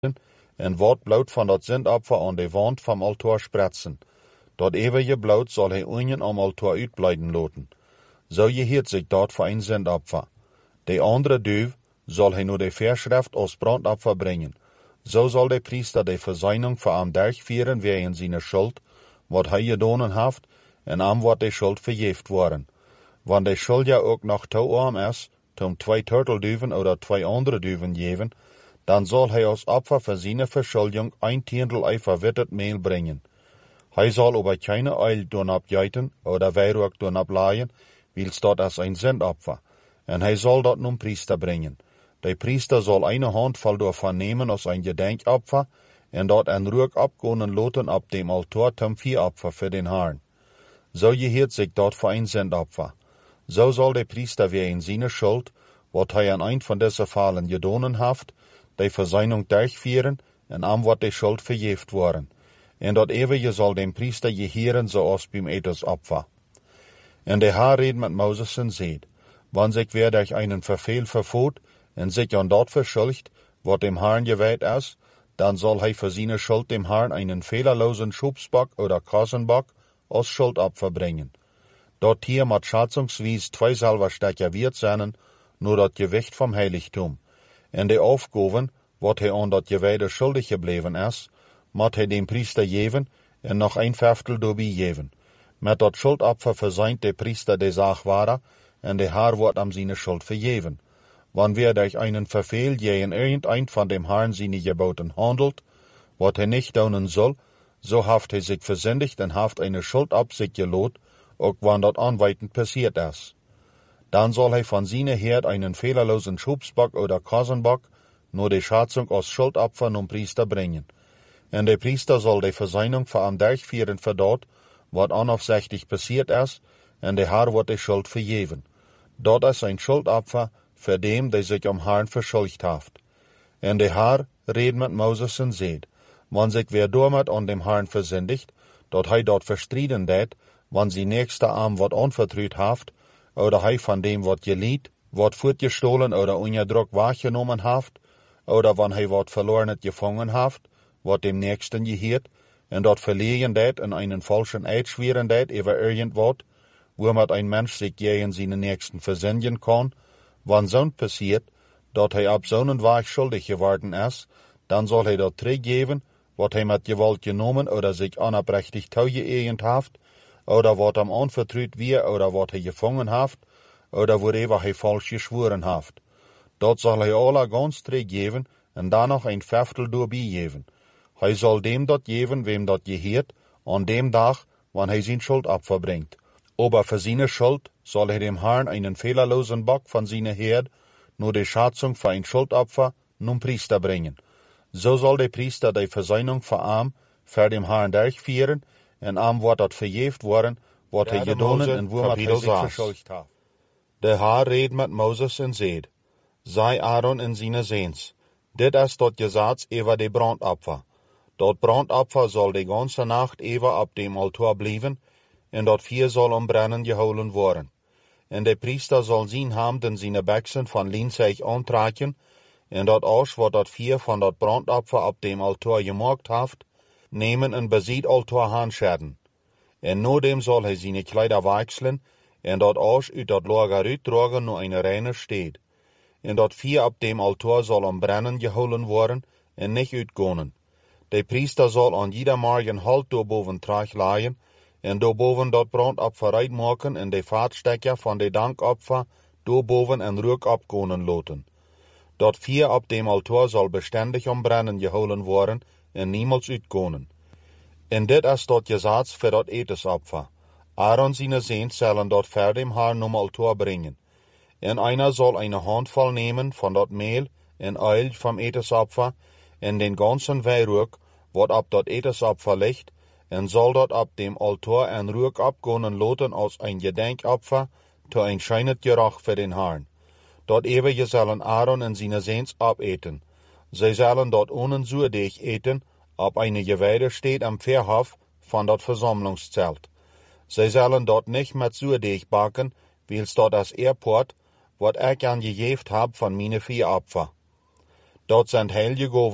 en wat bloed van dat zendopfer aan de wand vom altaar spretsen. Dat eeuwige bloed zal hij onjen am altaar uitbleiden laten. Zo geheert zich dat voor een zendopfer. De andere duif zal hij nu de verschrift als brandopfer brengen. Zo zal de priester de verzeinung voor am derg vieren wegen zijn schuld, wat hij gedaan heeft, en am wat de schuld vergeeft worden. Want de schuld ja ook nog te arm is, om 2 turtelduiven oder 2 andere duiven geven, dan zal hij als opfer voor zijn verschulding 1 tiendel ei verwittet meel brengen. Hij zal aber keine Eil doen abjeiten oder weihrug doen ablaaien, wils dat als een zendopfer. En hij zal dat nun priester brengen. De priester zal eine handvol daarvan nemen als een gedenkopfer, en dat en ruik abgonen laten op dem altaar zum Viehopfer für den Herrn. Zo geheert zich dat voor een zendopfer. Zo zal de priester weer in zijn schuld, wat hij aan een van deze falen gedaan heeft, de verzeinung durchvieren, en am wat de schuld vergeeft worden. En dat eeuwige zal dem priester geheren zoals beim Etesopfer. En de Herr redt met Moses en zegt, wann sich wer durch einen Verfehl verfoht, en sich an dat verschuldigt, wat dem Herrn geweiht is, dann soll hij für seine Schuld dem Herrn einen fehlerlosen Schubsbock oder Kassenbock als Schuldopfer bringen. Dort hier mat schätzungsweise 2 Silberstecker wert sein, nur dat Gewicht vom Heiligtum. En de Aufgaben, wat hij an dat Geweide schuldig gebleven is, mat hij dem Priester geven en noch ein Viertel dabei geven. Met dat Schuldopfer verseint de Priester de Sache wahr, en de Herr wordt am seine Schuld vergeven. Wann wer durch einen Verfehl gegen irgendein von dem Herrn seine Geboten handelt, wat hij nicht tun soll, so haft hij sich versündigt en haft eine Schuld ab sich gelot, auch wann dat anweitend passiert is. Dann soll hij von seiner Herd einen fehlerlosen Schubsbock oder Kassenbock nur die Schätzung als Schuldopfer nun Priester bringen. En de Priester soll de verzeinung voor am durchvieren für dat, wat onaufsichtlich passiert is, en de Herr wordt de Schuld vergeven. Dat is een Schuldopfer für dem, der sich am Herrn verschuldigt haft. En de Herr redt mit Moses en zegt, wann sich wer damit an dem Herrn versündigt, dat hij dort verstrieden deed, wann sie nächste Arm wat anvertrüht haft, oder hij von dem wat geliet, wat fortgestohlen oder ungedruckt wahrgenommen haft, oder wann hij wat verlorenet gefangen haft, wat dem Nächsten geheert, en dat verlegen deed en einen falschen Eid schweren deed über irgendwat, womit ein Mensch sich gegen seine Nächsten versündigen kann. Wann zo'n passiert, dat hij op zo'n Weg schuldig geworden is, dan zal hij dat teruggeven, wat hij met gewalt genomen oder sich onabrechtig toegeëigend heeft, oder wat hem anvertrouwd wie, oder wat hij gevangen heeft, oder waarover hij falsch geschworen heeft. Dat zal hij alle ganz teruggeven, en dan nog een Viertel daarbij geven. Hij zal dem dat geven, wem dat geheert, an dem dag, wann hij zijn Schuldopfer bringt. Aber für seine Schuld soll er dem Herrn einen fehlerlosen Bock von seiner Herd, nur die Schätzung für ein Schuldopfer, nun Priester bringen. So soll der Priester die Versöhnung für arm, für dem Herrn durchführen, en arm wird dat verjeft worden, wat hij gedonen en womit hij sich verschuldigt hat. Der Herr redt mit Moses en zegt, sei Aaron en seine Seens, dit is dat Gesetz über de Brandopfer. Dat Brandopfer soll die ganze Nacht über ab dem Altar bleiben, en dat Vieh soll om brennen gehouden worden. En de priester zal zijn handen zijn beksen van lienzeug aantrekken, en dat Asch wat dat Vieh van dat Brandopfer op dem Altar gemaakt heeft, nemen en beziet Altar handscheren. En nadem zal hij zijn kleider wechseln, en dat Asch uit dat lager uitdragen naar een reine steed. En dat Vieh op dem Altar zal om brennen gehouden worden, en niet uitgaan. De priester zal aan jeder morgen halt daarboven terugleggen, en daarboven dat brandopfer uitmaken en de vaatstekker van de dankopfer daarboven en rook opkonen laten. Dat Vieh op dem Altar zal beständig om brennen gehouden worden en niemals uitkonen. En dit is dat Gesetz für dat Etesopfer. Aaron seine Seens zullen dat voor dem Herrn om Altar brengen. En einer soll eine Handvoll nemen van dat Mehl en Öl vom Etesopfer en den ganzen Weihrauch, wat op dat Etesopfer ligt, en zal dat op dem Altar en Ruck abgonen laten als ein Gedenkopfer, to ein scheinet Gerach für den Herrn. Dat ewige zullen Aaron en seine Seens abeten. Zij zullen dat onzuurdig eten, op eine Geweide steht am Verhof van dat Versammlungszelt. Zij zullen dat nicht met zuurdig bakken, wils dat als Ehrport, wat ik aan gegeven heb van meine Viehopfer. Dat zijn heilige Gaven,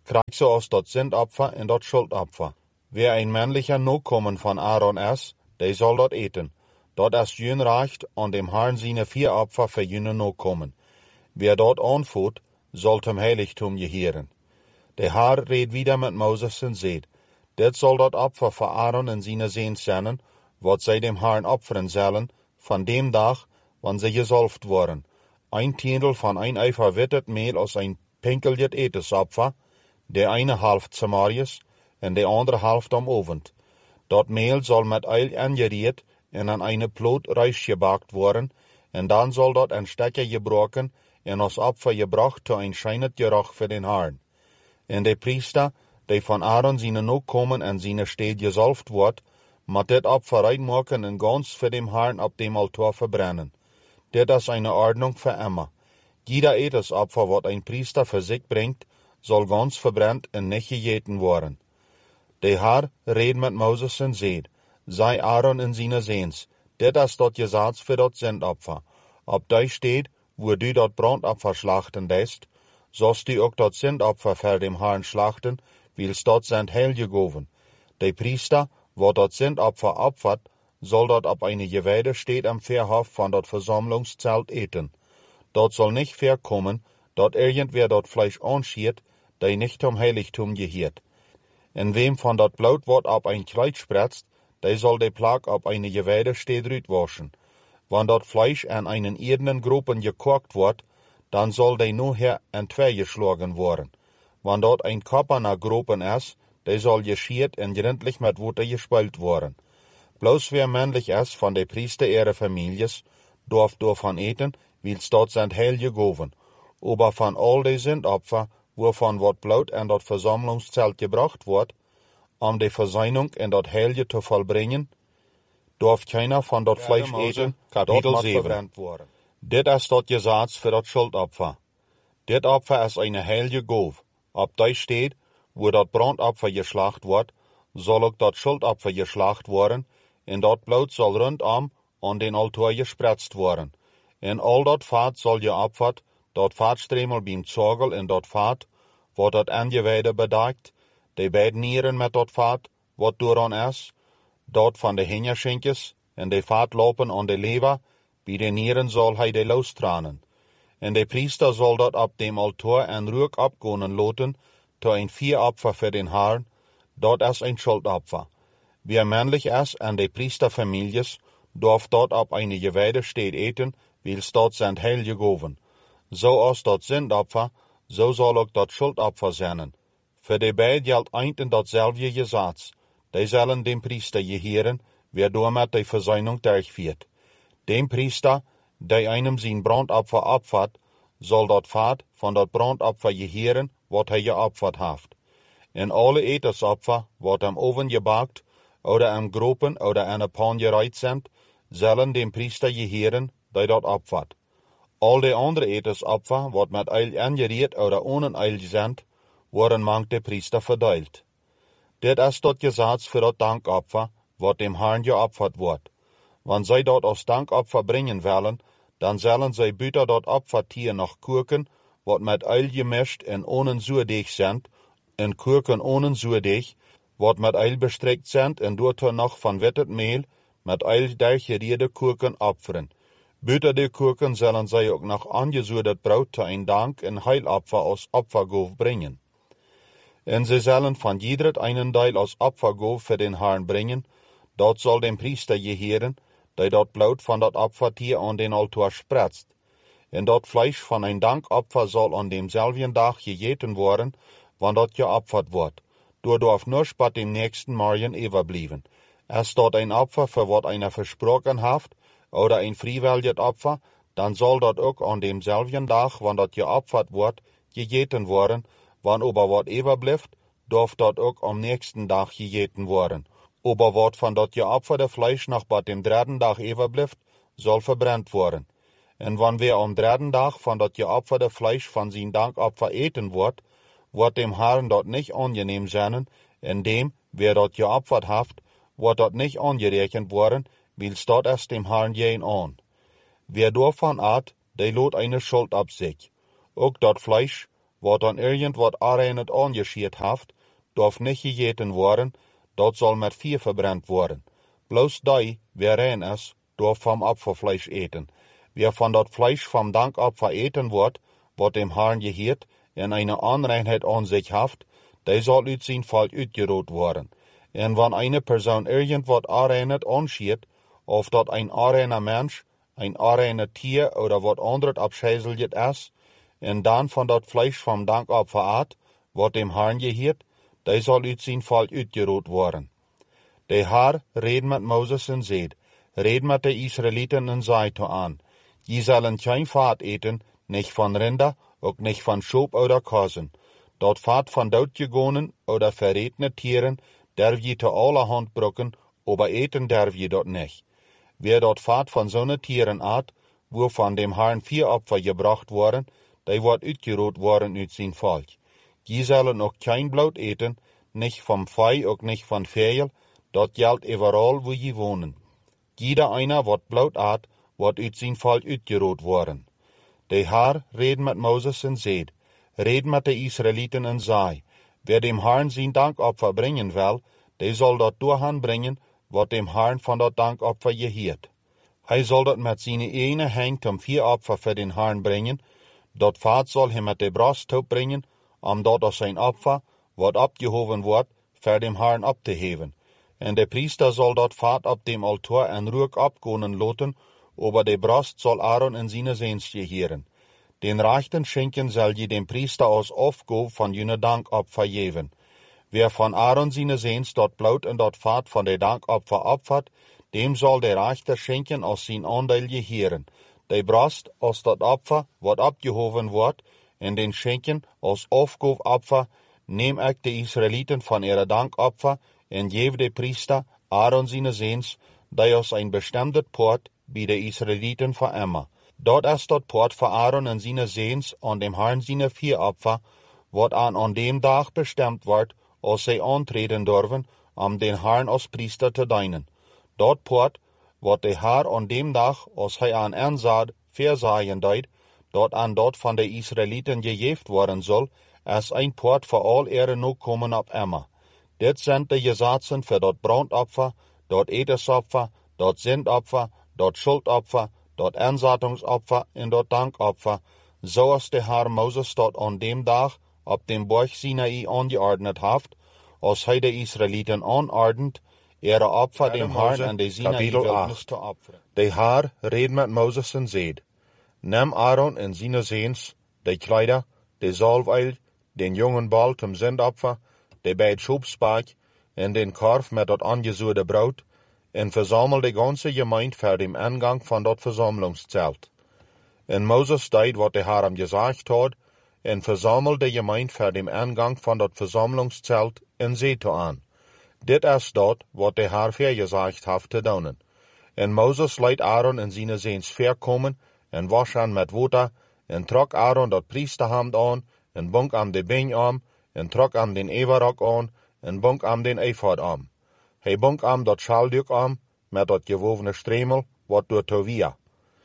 kriegt so aus dort Sündopfer und dort Schuldopfer. Wer ein männlicher Nachkommen von Aaron ist, der soll dort eten. Dort ist jün reicht und dem Herrn seine 4 Opfer für jüne Nachkommen. Wer dort anfut, soll zum Heiligtum gehören. Der Herr redet wieder mit Moses und sagt, dit soll dort Opfer für Aaron und seine Sehns sein, wat sie dem Herrn opfern sollen, von dem Tag, wann sie gesalbt worden. Ein Tiendel von ein Eifer wittet Mehl aus ein pinkeljet Etesopfer, der eine Halft Samaris und der andere Halft am Ovend. Dort Mehl soll mit Eil angeriert und an eine Plot reich gebackt worden, und dann soll dort ein Stecker gebrochen und aus Opfer gebracht zu ein scheinet Geruch für den Herrn. Und der Priester, der von Aaron seine Nachkommen an seine Stede gesalbt wird, mat dit Opfer reinmachen und ganz für dem Herrn auf dem Altar verbrennen. Dit ist eine Ordnung für immer. Jeder Etesopfer, wat ein Priester für sich bringt, soll ganz verbrennt und nicht gegeten worden. Der Herr redet mit Moses und sagt, sei Aaron in seine Sehns, dit ist dort Gesetz für dort Sündopfer. Ob da steht, wo du dort Brandopfer schlachten lässt, sollst du auch dort Sündopfer für dem Herrn schlachten, weil's dort sind heil gegoven. Der Priester, wo dort Sündopfer opfert, soll dort ab eine Geweide steht am Verhof von dort Versammlungszelt eten. Dort soll nicht verkommen, dort irgendwer dort Fleisch anschiert, der nicht zum Heiligtum gehört. En wem von dort Blut wird ab ein Kleid spritzt, der soll de Plag ab eine Geweide steht rütwaschen. Wann dort Fleisch an einen irdenen Gruppen gekocht wird, dann soll der nachher in 2 geschlagen worden. Wann dort ein Kopf an der Gruppen ist, der soll geschiert und gründlich mit Wasser gespült worden. Bloß wer männlich ist von der Priester ihrer Families, darf davon eten, weil's dort sind heil gegoven. Aber von all den Sündopfer, wovon wat Blut in dort Versammlungszelt gebracht wird, um die Versöhnung in dort Heilige zu vollbringen, darf keiner von dort Fleisch eten, Kapitel 7. Dit ist dort Gesetz für dort Schuldopfer. Dit Opfer ist eine heilige Gabe. Ob da steht, wo dort Brandopfer geschlacht wird, soll auch dort Schuldopfer geschlacht worden, und dort Blut soll rundum an den Altar gespritzt worden. In all dort Fahrt soll geopfert, dort Fahrtstremel beim Zorgel in dort Fahrt, wo dort Angeweide bedeckt, die beiden Nieren mit dort Fahrt, wat daran ist, dort von de Hingerschenkes, in de Fahrt lopen an de Leber, bei den Nieren soll hij de lostranen. Und der Priester soll dort ab dem Altar ein Ruck abgonen loten, zu ein 4 Opfer für den Herrn, dort ist ein Schuldopfer. Wer männlich ist an de Priesterfamilies, darf dort ab eine Geweide steht eten, weil's dort sind heil gegoven. So aus dort Sündopfer, so soll auch dort Schuldopfer sein. Für die beiden gilt ein und dasselbe Gesetz. Die sollen dem Priester gehören, wer damit die Versöhnung durchführt. Dem Priester, der einem sein Brandopfer opfert, soll dort Fahrt von dort Brandopfer gehören, wat er geopfert hat. In alle Etesopfer, wat am Oven gebackt, oder am Gropen oder an der Pan gereiht sind, sollen dem Priester gehören, der dort opfert. All die andere Etesopfer, wat mit Eil angeriert oder ohne Eil sind, worden mangt der Priester verteilt. Dit ist dort Gesetz für dort Dankopfer, wat dem Herrn geopfert wird. Wenn sie dort aus Dankopfer bringen wollen, dann sollen sie büter dort Opfertier noch Kurken, wat mit Eil gemischt und ohne Surdeeg sind, und Kurken ohne Surdeeg, wat mit Eil bestreckt sind und dort noch von wettet Mehl mit Eil durchgerierte Kurken opfern. Büter die Kurken sollen sie auch noch angesurdet Braut zu ein Dank und Heilopfer aus Opfergof bringen. Und sie sollen von jeder einen Teil aus Opfergof für den Herrn bringen, dort soll dem Priester gehören, der dort Blut von dort Opfertier an den Altar spritzt. Und dort Fleisch von ein Dankopfer soll an demselben Tag gegeten worden, wann dort geopfert wird. Du darf nur spat dem nächsten Morgen überblieben. Ist dort ein Opfer, für wat einer versprochen hat, oder ein freiwilliges Opfer, dann soll dort auch an demselben Tag, wann dort geopfert wird, gegeten worden, wann aber wat überbleibt, darf dort auch am nächsten Tag gegeten worden. Aber wat von dort geopferte Fleisch noch bei dem 3. Tag überbleibt, soll verbrannt worden. Und wann wer am 3. Tag von dort geopferte Fleisch von sein Dankopfer eten wird dem Herrn dort nicht angenehm sein, indem, wer dort geopfert hat, wird dort nicht angerechnet worden, weil's dort erst dem Herrn gehen an. Wer davon at, der lot eine Schuld ab sich. Auch dort Fleisch, wat dan irgendwat aanreinet aangeschiet haft, darf niet gegeten worden, dat zal met vuur verbrand worden. Bloos die, wie rein is, darf van opfervlees eten. Wie van dat vlees van dankopfer eten wordt, wat dem Herrn geheert, en eine onreinheid aan zich haft, die zal uit zijn volk uitgeroot worden. En wanneer eine persoon irgendwat aanreinet aanschiet, of dat een aanreiner mens, een aanreiner tier oder wat anders abscheißeljet is, en dan van dat vlees van dankopfer aat, wat dem Herrn geheert, die zal uit zijn volk uitgeroot worden. De Heer reed met Mozes en zeid, red met de Israëlieten en zei toe aan, je zullen geen vaat eten, niet van rinder, ook niet van schoop oder kazen. Dat vaat van doodgegonen oder verretene tieren derf je te allerhand brokken, aber eten derf je dat niet. Wie dat vaat van zo'n tieren aat, waarvan dem Herrn vuuropfer gebracht worden, die wordt uitgeroot worden uit zijn volk. Je zullen ook geen bloed eten, niet van vee, ook niet van vegel, dat geldt overal waar je wonen. Jeder einer wat bloed aat, wordt uit zijn volk uitgeroot worden. De Heer reed met Mozes en zeid, red met de Israëlieten en zei, wie dem Herrn zijn dankopfer brengen wil, die zal dat doorgaan brengen, wat dem Herrn van dat dankopfer geheert. Hij zal dat met zijn ene hand ten vuuropfer voor den Herrn brengen, dat vaat zal hij met de borst opbrengen, omdat dat zijn opfer, wat opgehoven wordt, voor dem Herrn op te heven. En de priester zal dat vaat op dem altaar en rook opkomen laten, over de borst zal Aaron en zijn zoons geheren. Den rechten schenken zal je dem priester als afgoed van jene dankopfer geven. Wie van Aaron zijn zoons dat bloed en dat vaat van de dankopfer opvat, dem zal de rechter schenken als zijn aandeel geheren. De borst als dat opfer wat opgehoven wordt, en den schenken als afgoedopfer, neem ik de Israëlieten van ihre dankopfer en geef de priester Aaron zijn zoons, die als een bestemde poort bij de Israëlieten verimmer. Dat is dat poort voor Aaron en zijn zoons aan dem Herrn zijn vuuropfer, wat aan dem dag bestemd wordt, als zij aantreden durven, om den Herrn als priester te dienen. Dat poort, wat de Heer aan dem dag, als hij aan aanzaad, verzaaien deed, dat aan dat van de Israëlieten gegeven worden zal, is een poort voor al ihre nakomen op immer. Dit zijn de gezaten voor dat brandopfer, dat etensopfer, dat zendopfer, dat schuldopfer, dat aanzettingsopfer en dat dankopfer, zoals de Heer Mozes dat aan dem dag op dem berg Sinai aangeordnet heeft, als hij de Israëlieten aanordent, ihre opfer dem Herrn en de Sinai-wildnis te offeren. De Heer reed met Mozes en zeid, neem Aaron en zijn zoons, de kleider, de zalfolie, den jongen bal zum zendopfer, de beid schoepspaak en den korf met dat aangezuurde brood, en verzamel de ganze gemeente voor dem ingang van dat verzamelingszelt. En Mozes deed wat de Heer hem gezegd had, en verzamel de gemeente voor dem ingang van dat verzamelingszelt en zei toe aan, dit is dat wat de Heer vergezegd heeft te doen. En Mozes liet Aaron en zijn zoons verkomen, en was hen met water, en trok Aaron dat priesterhemd aan, en bond aan de been aan, en trok aan den everok aan, en bond aan den ephod aan. Hij bond aan dat schaaldoek aan, met dat gewovene stremel, wat door Tovia.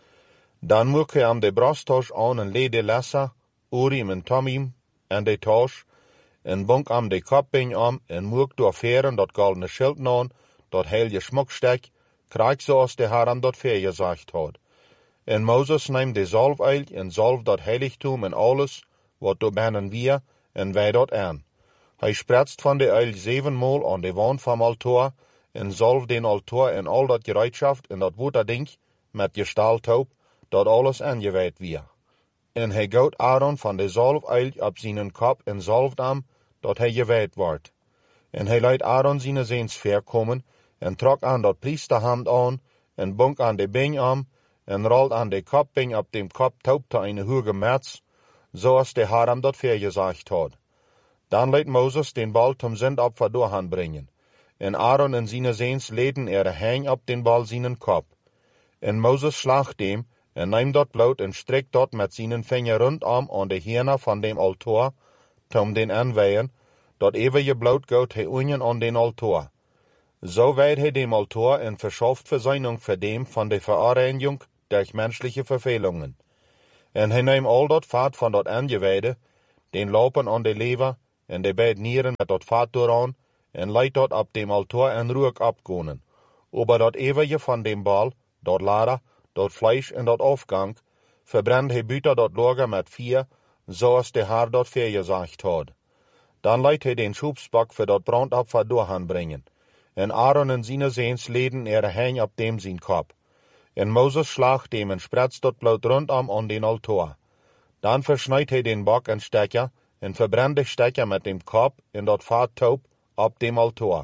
Dan moek hij aan de brasttas aan en leed de lesser, Urim en Tomim, en de tas, en bond aan de kopbeen aan, en moek door veren dat goldene schild aan, dat heilige smokstek, krijg zoals de Heer hem dat vergezegd had. En Mozes neemt de zalfolie en zalf dat heiligtum en alles, wat door binnen weer, en wij dat aan. Hij spretst van de olie 7 maal aan de wand van altaar, en zalf den altaar en al dat gereedschaft en dat waterdink, met gestalthoop, dat alles aangewijd weer. En hij gooit Aaron van de zalfolie op zijn kop en zalft hem, dat hij gewijd wordt. En hij leidt Aaron zijn zoons verkomen, en trok aan dat priesterhemd aan, en bond aan de been aan, en rolt aan de kopbeen op dem kop touw te een hoge mets, zoals de Heer hem dat vergezegd had. Dan liet Mozes den bal zum zendopfer doorgaan brengen. En Aaron en zijn zoons leden hang op den bal zijn kop. En Mozes slacht dem, en neemt dat bloed en strekt dat met zijn vinger rondom aan de herne van dem altaar, tom den aanweien, dat eeuwige bloed gooit hij unien aan den altaar. Zo wijdt hij dem altaar en verschaft verzijning voor dem van de verareiniging durch menschliche vervelingen. En hij neemt al dat vaat van dat aangewijde, den lopen aan de lever, en de beide nieren met dat vaat dooraan, en leidt dat op dem altaar en rook opkonen. Over dat eeuwige van dem bal, dat lader, dat vlees en dat afgang, verbrennt hij buiten dat lager met vuur, zoals de Heer dat voorgezegd had. Dan leidt hij den schoepsbak voor dat brandoffer doorheen brengen. En Aaron en zijn zoons leden heen op dem zijn kop. En Mozes slaagt dem en spretst dat bloed rondom aan den altaar. Dan versnijdt hij den bak en stekker, en verbrennt de stekker met dem kop en dat vaat taub op dem altaar.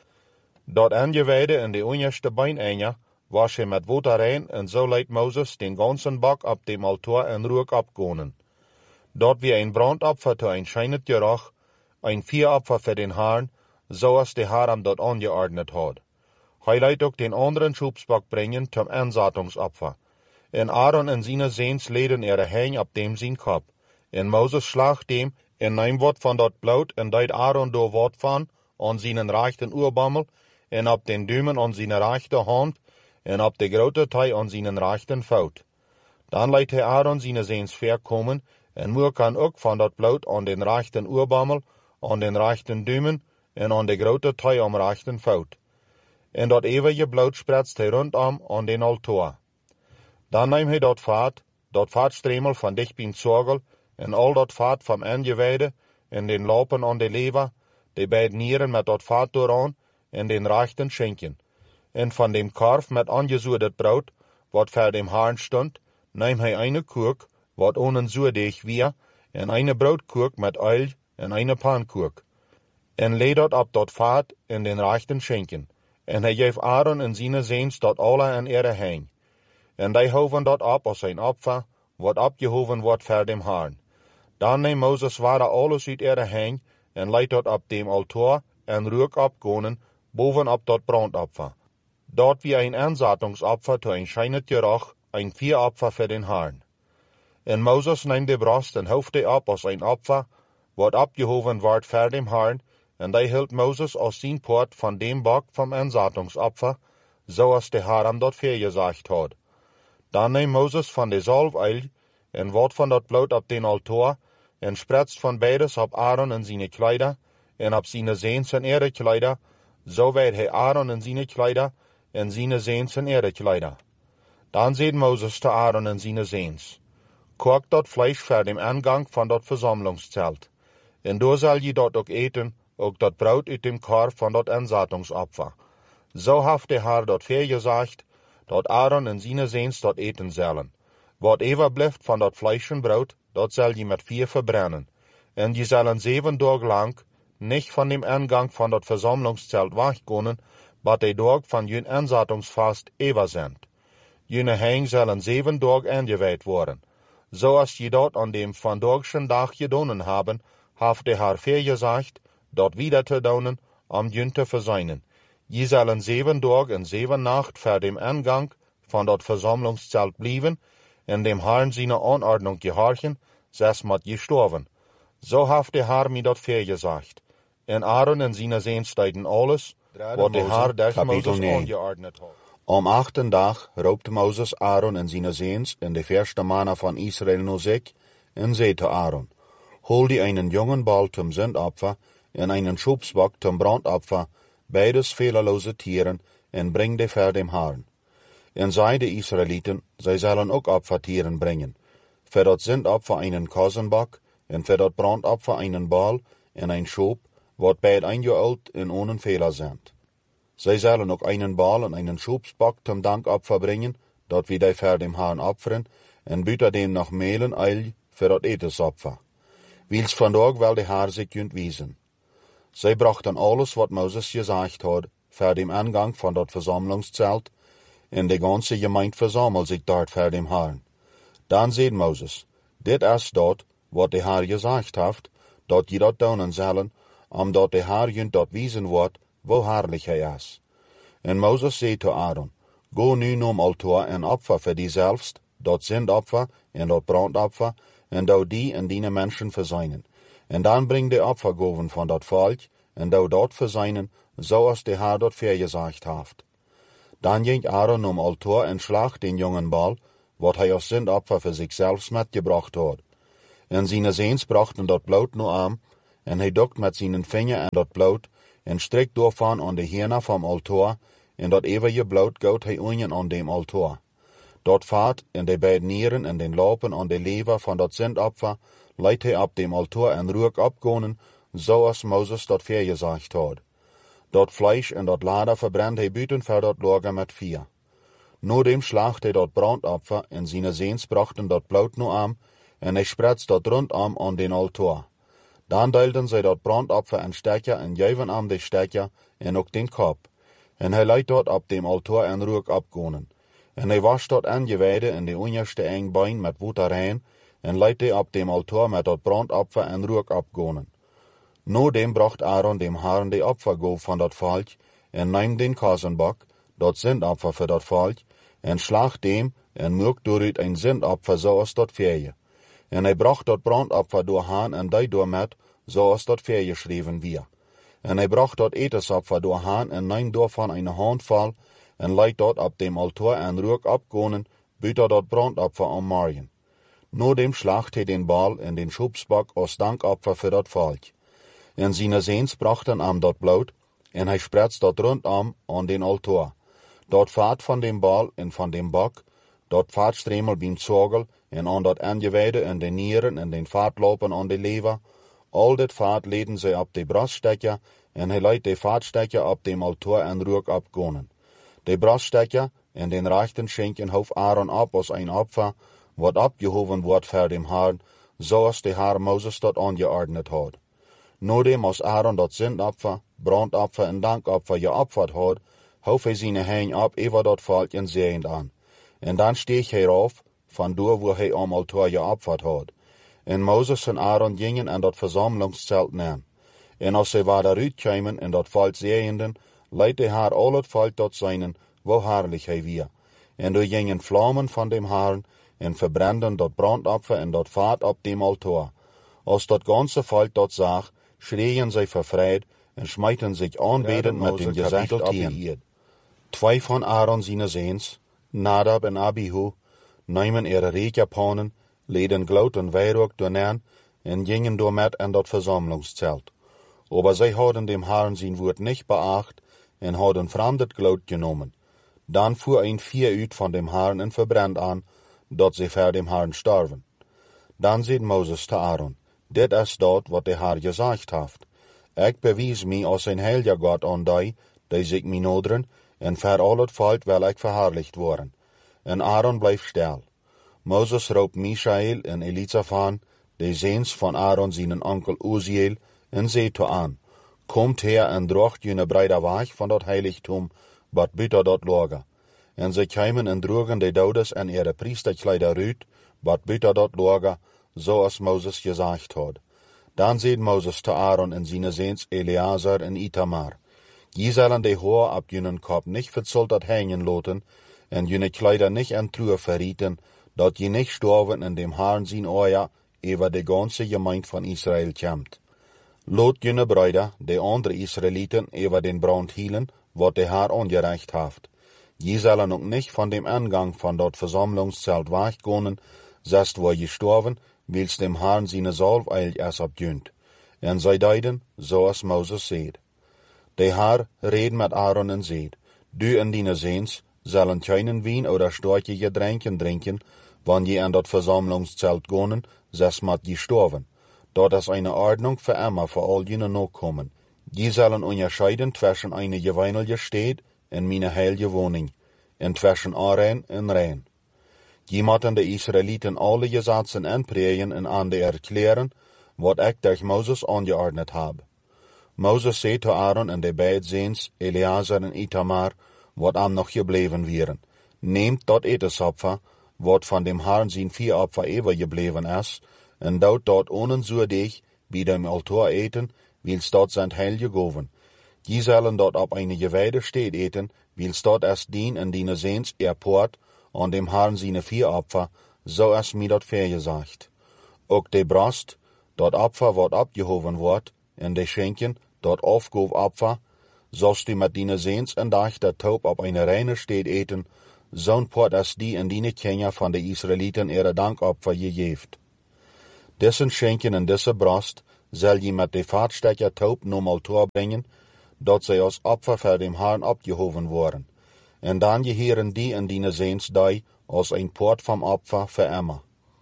Dat aangewijde en de onderste beineinde was hij met water rein, en zo leidt Mozes den ganzen bak op dem altaar en rook opkonen. Dat weer een brandoffer te een schijnend geruch, een vuuropfer voor den Herrn, zoals de Heer hem dat aangeordnet had. Hij leidt ook den anderen schoepsbak brengen zum aanzettingsopfer. En Aaron en zijn zoons leden heen op dem zijn kop. En Mozes slaagt dem en neemt wat van dat bloed en deed Aaron door wat van aan zijn rechten oorbammel en op den duimen aan zijn rechterhand en op de grote tij aan zijn rechten voet. Dan leidt hij Aaron zijn zoons verkomen en moer kan ook van dat bloed aan den rechten oorbammel, aan den rechten duimen en aan de grote tij am rechten voet. En dat eeuwige bloed spretst hij rondom aan den altaar. Dan neemt hij dat vaatstremel van dichtbij zorgel, en al dat vaat van aangewijde, en den lopen aan de lever, de beide nieren met dat vaat dooraan, en den rechten schenken. En van dem korf met aangezoederd brood, wat voor dem Herrn stond, neemt hij eine koek, wat onen zuurdeeg weer, en eine broodkoek met oil, en eine pankoek. En lee dat op dat vaat en den rechten schenken. En hij geeft Aaron en zijn zoons dat alle aan ere heen. En die hoven dat op als een opfer, wat opgehoven wordt voor dem Herrn. Dan neemt Mozes ware alles uit ere heen, en leidt dat op dem altaar, en rook opkonen, bovenop dat brandopfer. Dat wie een aanzettingsopfer te een schijnend geruch, een vuuropfer voor den Herrn. En Mozes neemt de borst en hoeft die op als een opfer, wat opgehoven wordt voor dem Herrn, en die hield Mozes als zijn poort van dem bak van aanzettingsopfer, zoals de Heer hem dat voorgezegd had. Dan neemt Mozes van de zalfolie en wat van dat bloed op den altaar, en spretst van beides op Aaron en zijn kleider, en op zijn zoons en erekleider, zo werd hij Aaron en zijn kleider, en zijn zoons en erekleider. Dan zei Mozes te Aaron en zijn zoons: kook dat vlees voor dem aangang van dat verzamelingszelt, en door zal je dat ook eten, ook dat brood uit dem korf van dat aanzettingsopfer. Zo heeft de Heer dat voorgezegd, dat Aaron en zijn zoons dat eten zullen. Wat overblijft van dat vlees en brood, dat zal je met vuur verbrennen. En je zullen 7 dagen lang niet van dem aangang van dat verzamelingszelt wegkomen, wat de dag van je aanzettingsvast over zijn. Jene heen zullen 7 dagen aangewijd worden. Zoals je dat aan dem vandagschen dag gedaan hebben, heeft de Heer voorgezegd, dat wieder te doen, om je te verzuinen. Je zullen 7 dagen en 7 nacht voor dem aangang van dat verzamelingszelt blijven, en dem Herrn zijn aanordnung gehorchen, zes moet je sterven. Zo heeft de Heer mij dat voorgezegd. En Aaron en zijn zoons deden alles, wat de Heer des Mozes aangeordnet had. Am 8e dag roepte Mozes Aaron en zijn zoons en de verste mannen van Israël naar zich, en zei te Aaron: hol die einen jongen bal zum zendopfer, en einen schubsbok zum brandopfer, beides fehlerlose tieren, en breng die voor dem Herrn. En zei de Israëlieten, zij zullen ook opfertieren brengen. Voor dat zendopfer einen kozenbok, en voor dat brandopfer einen bal, en een schub, wat beid eingeold en ohne Fehler zijn. Zij zullen ook einen bal en einen schubsbok zum dankopfer brengen, dat wie die voor dem Herrn opferen, en buiten dem nog melen eil voor dat etensopfer. Wils vandaag wel de Heer zich kunt wijzen. Zij brachten alles wat Mozes gezegd had, voor dem aangang van dat verzamelingszelt, en de ganze gemeente verzamelt zich dort voor dem Herrn. Dan zei Mozes: dit is dat, wat de Heer gezegd heeft, dat je dat doen zullen, omdat de Heer junt dat wijzen wordt, wo herrlich hij is. En Mozes zei te Aaron: go nu naar altaar en opfer voor die zelfst, dat zendopfer en dat brandopfer, en doe die en die mensen verzuinen. En dan breng de opfergoven van dat volk, en doe dat verzuinen, zoals de Heer dat voorgezegd heeft. Dan ging Aaron naar altaar en slacht den jongen bal, wat hij als zendopfer voor zichzelf metgebracht had. En zijn zeens brachten dat bloed nu aan, en hij dokt met zijn vinger aan dat bloed, en strekt doorvan aan de hierna vom altaar, en dat eeuwige bloed goot hij unjen aan dem altaar. Dort vaart in de beide nieren en den lopen aan de lever van dat zendopfer, leidt hij op dem altaar en rook opgonen, zoals Moses dat vergezegd had. Dat Fleisch en dat Lader verbrennt hij buiten voor dat lager met vier. Nodem slacht hij dat brandopfer en zijn zeens brachten dat bloed nu aan, en hij spretst dat rondom aan den altaar. Dan deelden zij dat brandopfer en stekker en geven aan de stekker en ook den kop. En hij leidt dat op dem altaar en rook opgonen. En hij wascht dat aangewijde in de onderste eng bein met water rein, en leidt hij op dem altaar met dat brandopfer en rook opgonen. Nodem bracht Aaron dem Herrn de opfergoof van dat volk, en neemt den kazenbak, dat zendopfer voor dat volk, en slaagt dem, en maakt daaruit een zendopfer zoals dat vee. En hij bracht dat brandopfer door haan en die door met, zoals dat vergeschreven weer. En hij bracht dat etensopfer door haan en neemt daarvan een handvol, en leidt dat op dem altaar en rook opgonen, buiten dat brandopfer om morgen. Nodem slacht hij den bal en den schubsbak als dankopfer voor dat volk. En zijn zeens brachten am dat bloed, en hij spretst dat rondom aan den altaar. Dat vaart van dem bal en van dem bak, dat vaatstremel beim Zorgel, en aan dat aangewijde en de nieren en den vaatlopen aan de lever, al dat vaat leden zij op de braststekker, en hij leidt de vaatstekker op dem altaar en rook opgonen. De braststekker en den rechten schenken hoofd Aaron op als een opfer, wat opgehoven wordt voor dem Herrn, zoals de Herr Moses dat aangeordnet had. Nodem als Aaron dat zendopfer, brandopfer en dankopfer geopferd had, hoef hij zijn hein op over dat volk en zeend aan. En dan steeg hij af, van door waar hij am altaar geopferd had. En Moses en Aaron gingen aan dat verzamelingszelt neer. En als zij waar daaruit kwamen en dat volk zeenden, leidt de Herr al het volk tot zijnen, wo herrlich hij weer. En er gingen vlammen van dem Herrn, en verbranden dat brandopfer en dat vaat op dem altaar. Als dat ganze volk dat zag, schreien zij vervreid en smijten zich aanbedend met dem gezicht op de eerd. Twee van Aaron zijn zeens, Nadab en Abihu, nemen ihre reekjapanen, leden glout en weirook doornaan en gingen door met aan dat verzamelingszelt. Aber zij hadden dem Herrn zijn woord niet beacht en hadden vreemd glout genomen. Dan voer een vier uit van dem Herrn en verbrand aan, dat zij voor dem Herrn starven. Dan zei Moses te Aaron, dit is dat wat de Herr gezegd heeft. Ik bewijs mij als een heilige God aan die zich mij noderen, en voor al het volk wil ik verherrlicht worden. En Aaron bleef stil. Moses roept Michael en Elizaphan, de zeens van Aaron zijn onkel Uziel, en zei toe aan, komt her en drocht jene breide weg van dat heiligtum, wat buiten dat lager. En ze kwamen en droegen de dodes en ihre priesterkleider uit, wat buiten dat lager, zoals Moses gezegd had. Dan zei Moses te Aaron en zijn zeens Eleazar en Itamar, je zullen de haar op jenen kop niet verzolterd hangen laten, en jene kleider niet aan truhe verrieten, dat je niet sterven in dem Herrn zijn oor, over de ganze gemeente van Israël komt. Laat jene bruider, de andere Israëlieten, over den brand hielen, wat de Herr ongerecht heeft. Je zullen ook niet van dem Eingang van dat verzamelingszelt wegkomen, zest waar je sterven, wils dem Herrn zijn zalf eilig is opjunt. En zij deiden, zoals Moses zeid. De Herr reed met Aaron en zeid, du en dine zeens zullen keinen wien oder storche Getränken drinken, wann je an dat verzamelingszelt gonen, zes mat je sterven. Dat is eine Ordnung für immer für all jene Nachkommen. Die sollen unterscheiden zwischen eine gewöhnliche Stadt und meine heilige Wohnung, und zwischen Arein und Rein. Die mochten de Israeliten alle Gesetzen anpredigen und an de erklären, wat ich durch Moses angeordnet habe. Moses zei zu Aaron en de beide zeens, Eleazar en Itamar, wat am noch gebleven wären. Nehmt dat etensopfer, wat van dem Herrn zijn Viehopfer übergebleven is, en dout dat onenzuurdig bij dem altaar eten, wils dat zijn heilige goven. Die zullen dat op eine gewijde steed eten, wils dat es dien en dine zeens erpoort, an dem Herrn zijn Viehopfer, so is mir dat vergesagt. Ook de brast, dat opfer wat opgehoven wordt, en de schenken, dat afgoofopfer, zost du met dine zeens en dag dat taub op eine reine steed eten, zo'n poort as die en dine Kinder van de Israeliten ihre Dankopfer gegeeft. Dessen Schenken en desse Brast zal je met de vaatstekker taub nom altaar brengen, dat zij als Opfer voor dem Herrn abgehoven worden. En dan geheren die in die Seensdei als ein Port vom Opfer für immer.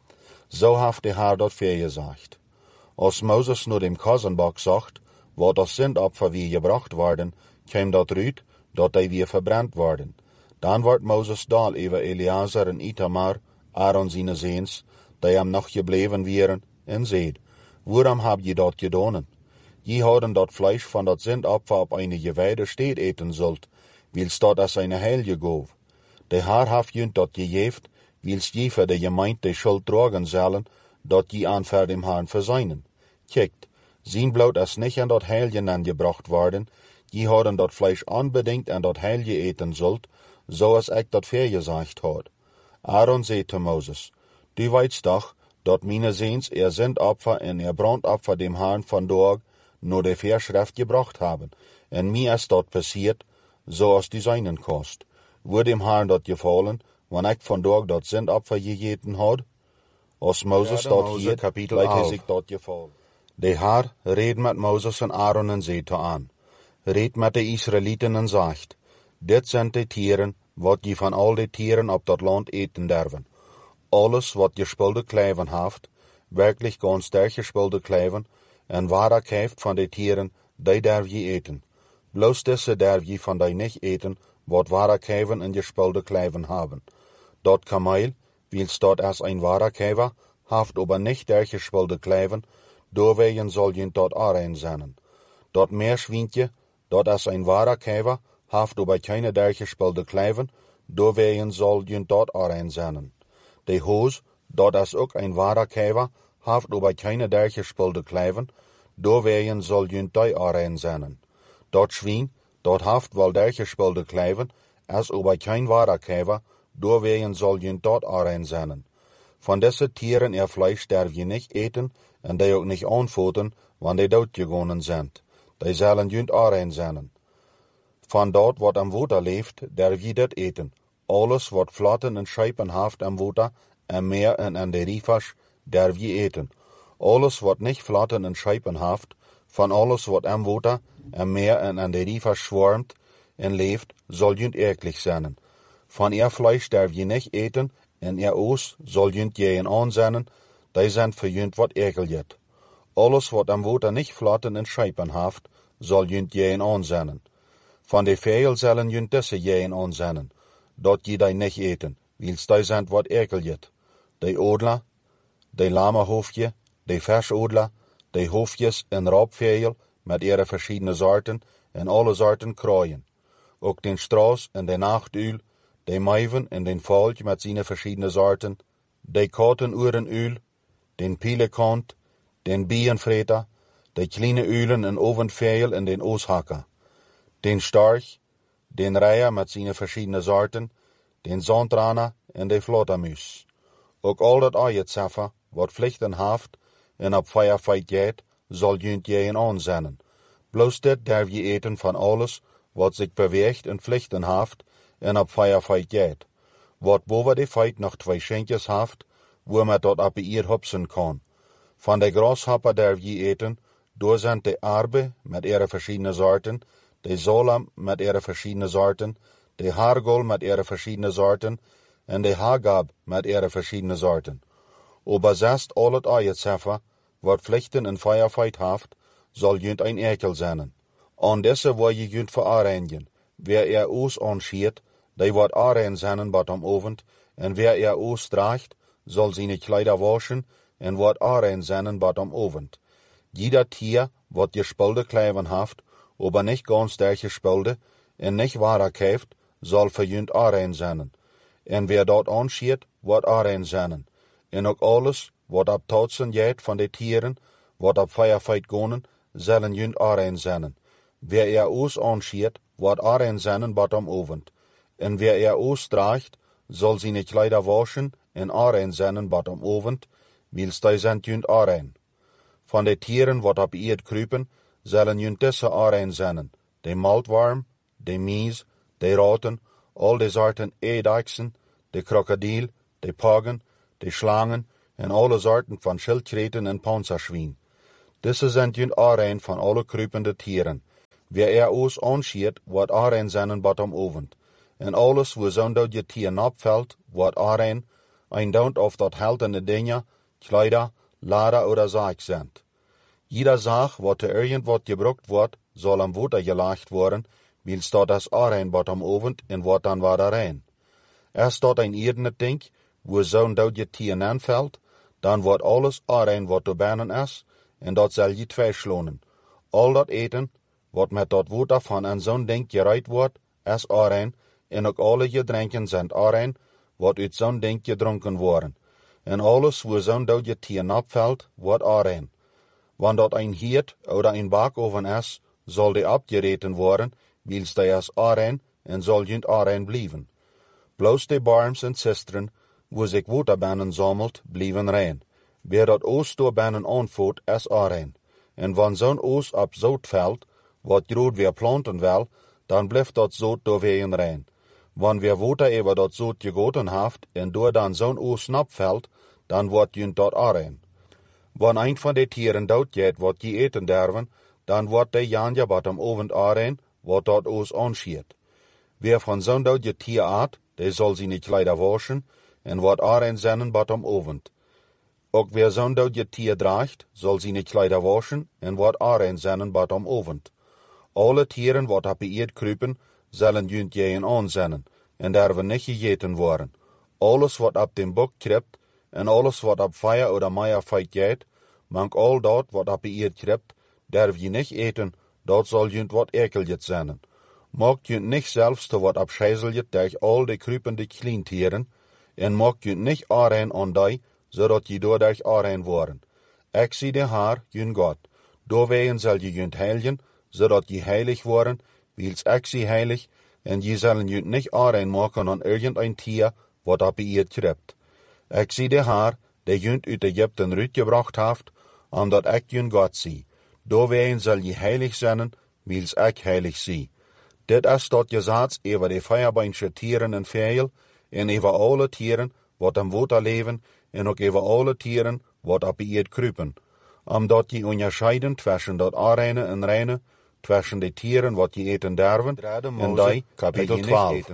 So haft de Herr dat vergesagt. Als Moses nur dem Kassenbock sagt, wo das Sündopfer wie gebracht worden, käm dat rüt, dat die wie verbrannt worden. Dan wordt Moses dal über Eleazar en Itamar, Aaron seine Seens, die hem noch gebleven wären, en seht, waarom hab je dat gedonen? Je hadden dat Fleisch van dat Sündopfer op eine geweide Steed eten zult, wils dat als eine Heilige gov. De Herr haft junt dat gejeft, wils je für de Gemeinde de Schuld tragen zullen, dat je aan voor dem Herrn verseinen. Kijkt, zien bloot als nicht an dat Heilige angebracht worden, je hadden dat Fleisch unbedingt an dat Heilige eten zult, so als ik dat vergesagt had. Aaron zei te Moses, du weißt doch, dat meine Seens Sündopfer en Brandopfer dem Herrn vandaag nur de Verschrift gebracht haben, en mir ist dat passiert, so als die seinen kost. Wurde dem Herrn dat gefallen, wann ik vandaag dat Sündopfer gegeten had? Als Moses dat hier, Kapitel 11, sich dat gefallen. De Herr reed met Moses en Aaron en zei te aan, reed met de Israëlieten en zegt, dit zijn de tieren, wat je van al de tieren op dat land eten derven. Alles wat gespulde kleiven haft, werkelijk ganz sterk gespulde kleiven, en waar heeft van de tieren, die derf je eten. Bloos deze derf je van die niet eten, wat ware keiven en gespulde kleiven haben. Dat kameel, wils dat als een ware keiver, haft aber nicht der gespulde kleiven, doorwegen soll je dat arein zijn. Dat meerschwientje, dat als een ware keiver, haft aber keine der gespulde kleiven, doorwegen soll je dat arein zijn. De hoos, dat als ook een ware keiver, haft aber keine der gespulde kleiven, doorwegen soll je die arein zijn. Dat Schwein, dat haft wel der gespulde kleiven, als aber kein ware keiver, doorwegen soll je dat arein zijn. Van deze tieren Fleisch darf je nicht eten, en die ook nicht aanvoeten, wann die doodgegonen zijn. Die zullen je arein zijn. Van dat wat am water leeft, darf je dat eten. Alles wat flatten en scheipen haft am water, en meer en an de rivers, darf je eten. Alles wat nicht flatten en scheipen haft, van alles wat am water, en meer en an de rivers schwarmt en leeft, soll je eklig zijn. Van Fleisch darf je nicht eten, en oos soll je jeen aanzenden, die zijn voor je wat ekeljet. Alles wat am water nicht flatten en scheipen haft, soll je jeen aanzenden. Van de vegel zullen je desse jeen aanzenden, dat je die nicht eten, wils die zijn wat ekeljet. De odla, de lamahoofdje, de versodla, de hoofdjes en raapvegel met ihre verschiedene soorten en alle soorten kraaien. Ook den straas en de nachtuil, de meiven en den valk met zijn verschiedene soorten, de kotenurenuil, den pilekant, den bienvreter, de kleine uilen en ovenvegel en den ooshakker, den storch, den reier met zijn verschiedene soorten, den zandrana en de vlottermuis. Ook al dat aaietseffer, wat vlichten haft en op feierfeit jeet, zal junt jeen aanzenden. Bloos dit darf je eten van alles, wat zich beweegt en vlichten haft en op feierfeit jeet. Wat boven de feit nog 2 scheentjes haft, wo men dat op ihr hupsen kan. Van de grashopper darf je eten, door zijn de arbe met ihre verschiedene soorten, de zolam met ihre verschiedene soorten, de hargol met ihre verschiedene soorten, en de hagab met ihre verschiedene soorten. Oberzest al het aaietseffer, wat vlichten en feierfeit haft, zal junt een ekel zijn. Aan deze waar je junt vereinigen. Wer oos anschiert, die wordt arein zijn bat am ovend, en wer oos draagt, zal zijn kleider waschen, en wordt arein zijn bat am ovend. Jeder Tier, wat gespulde kleiven haft, aber nicht ganz sterk gespulde, en nicht wahrer käft, zal verjunt arein zijn. En wer dort anschiert, wordt arein zijn. En ook alles, wat ab tautsen jeet van de tieren, wat ab feierfeit gonen, zullen junt arein zijn. Wer oos anschiert, wordt arein zijn bat am ovend. En wer oos draagt, zal zijn kleider waschen en arein zijn bat am ovend, wils die zijn junt arein. Van de tieren wat op eerd kruipen, zullen junt desse arein zijn. De maltworm, de mies, de raten, al de soorten eidechsen, de krokodil, de pagen, de slangen, en alle soorten van schildkreten en panzerschwein. Deze zijn junt aanrein van alle kruipende tieren. Wie ons aanschiet, wordt aanrein zijn bottom ovend. En alles wo zo'n dat je tier opvalt, wordt aanrein, eindaunt of dat heldende dingen, kleider, lader oder zaak zijn. Jeder zaak wat er irgend wat gebruikt wordt, zal am water gelaagd worden, wil staat als aanrein bottom ovend en wordt dan weer rein. Er staat een irdene ding, wo zo'n dat je tier aanvalt, dan wordt alles aanrein wat er binnen is, en dat zal je verslonen. Al dat eten, wat met dat water van een zo'n ding gereid wordt, is aanrein, en ook alle gedrinken zijn aanrein, wat uit zo'n ding gedronken worden. En alles wo zo'n dat je tier opvalt, wordt aanrein. Want dat een hiert oder een bakoven is, zal die abgereten worden, wils die is aanrein, en zal junt aanrein blijven. Bloos de barms en cisteren, wo zich water binnen zamelt, blijven rein. Wie dat oos door binnen aanvoert, is aanrein. En wanneer zo'n oos op zout valt, wat groot weer planten wil, dan blijft dat zout doorwegen rein. Wanneer weer water over dat zout gegoten heeft, en door dan zo'n oos opvalt, dan wordt junt dat aanrein. Wanneer een van de tieren dood gaat wat je eten derven, dan wordt de janja bottom ovend aanrein, wat dat oos aanschiet. Wie van zo'n dood je tier aat, die zal zijn kleider waschen, en wordt aanrein zijn bottom ovend. Ook wie zo'n dood je tier draagt, zal zijn kleider waschen, en wordt aanrein zijn bottom ovend. Alle tieren wat op de eerd kruipen, zullen junt jeën aanzennen, en derven niet gegeten worden. Alles wat op den bok kript, en alles wat op fire oder meier feit gaat, mank al dat wat op de eerd kript, derf je niet eten, dat zal junt wat ekeljet zijn. Maak junt niet zelfs te wat opschijzeljet durch al de kruipende klientieren, en maak junt niet aanrein aan die, zodat je doordat aanrein worden. Ik zie de Heer, jun God. Doorwegen zal je junt heiligen, zodat je heilig worden, wils ik zie heilig, en je zullen junt niet aanrein maken aan irgendein tier, wat op je eerd kript. Ik zie de Heer, die junt uit Egypten uitgebracht heeft, omdat ik jun God zie. Doorwegen zal je heilig zijn, wils ik heilig zie. Dit is dat gezats over de vijfbeinsche tieren en vijl, en over alle tieren wat am water leven, en ook over alle tieren wat op de eerd kruipen. Omdat je onderscheiden tussen dat aanreine en reine, tussen de tieren wat je eten derven, en die, kapitel 12.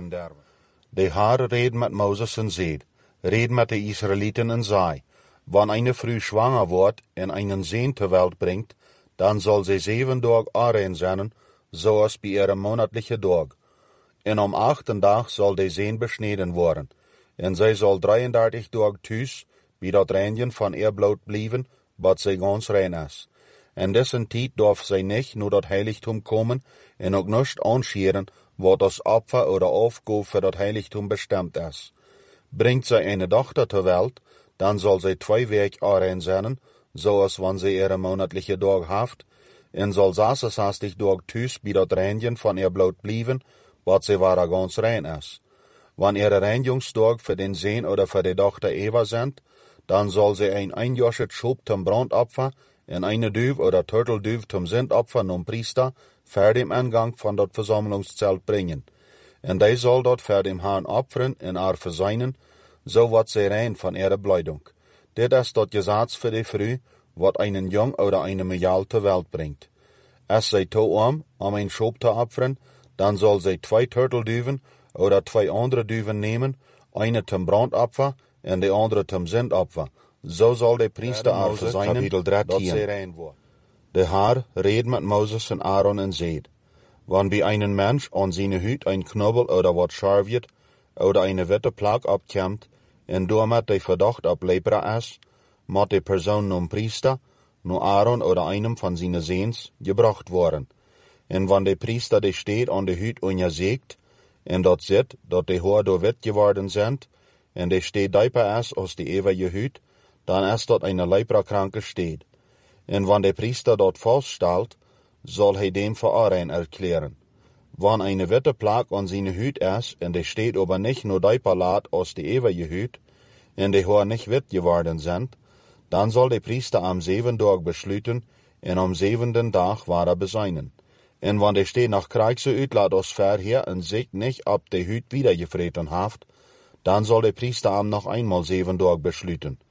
De Heer reed met Mozes en zeid, reed met de Israëlieten en zei, wanneer een vrouw zwanger wordt en een zoon ter wereld brengt, dan zal zij 7 dagen aanrein zijn, zoals bij ihre monatliche dag. En om 8e dag zal de zoon besneden worden, en zij zal 33 dagen thuis bij dat reinigen van ihr bloed blijven, wat zij gans rein is. En dessen tijd darf zij niet naar dat heiligtum komen, en ook niet aanscheren, wat als opfer oder afgoof voor dat heiligtum bestemd is. Brengt zij een dochter ter wereld, dan zal zij 2 weken aanrein zijn, zoals wanneer zij ihre monatliche dag heeft, en zal 66 dagen thuis bij dat reinigen van ihr bloed blijven, wat zij waar gans rein is. Wanneer ihre reinigingsdag voor den zoon oder voor de dochter Eva zijn, dan zal zij een einjähriges Schub zum brandopfer en eine duif oder turtelduif zum zendopfer nom priester voor dem aangang van dat verzamelingszelt brengen. En die zal dat voor dem Herrn opferen en haar verzeinen, zo wat zij rein van ihre blijdung. Dit is dat gezats voor de vrouw, wat einen jong oder eine Mejal ter wereld brengt. Als zij toe om een Schub te opferen, dan zal zij 2 turtelduiven oder 2 andere duiven nemen, eine zum brandopfer en de andere zum zendopfer. Zo zal de priester haar verzeinen, dat zij rein wordt. De Heer reed met Mozes en Aaron en zeid, wanneer bij einen mens aan zijn huid een knobbel oder wat scharviert, oder eine witte plak opkomt, en doormet de verdacht op lepra is, moet de persoon nom priester, no Aaron oder einem van zijn zoons, gebracht worden. En wanneer de priester de steed aan de huid onderzoekt, en dat zit, dat de haar door wit geworden zijn, en de steed dieper is als de eeuwige huid, dan is dat een leprakranke steed. En wanneer de priester dat vaststelt, zal hij dem voor aanrein erklären. Wanneer een witte plak aan zijn huid is, en de steed aber niet no dieper laat als de eeuwige huid, en de haar niet wit geworden zijn, dan zal de priester am 7 dag besluiten, en am 7e dag waar bezeinen. En wanneer de steed nog krijgse uitlaat als verheer en zich niet op de huid wiedergevreten heeft, dan zal de priester am nog eenmaal 7 dag besluiten.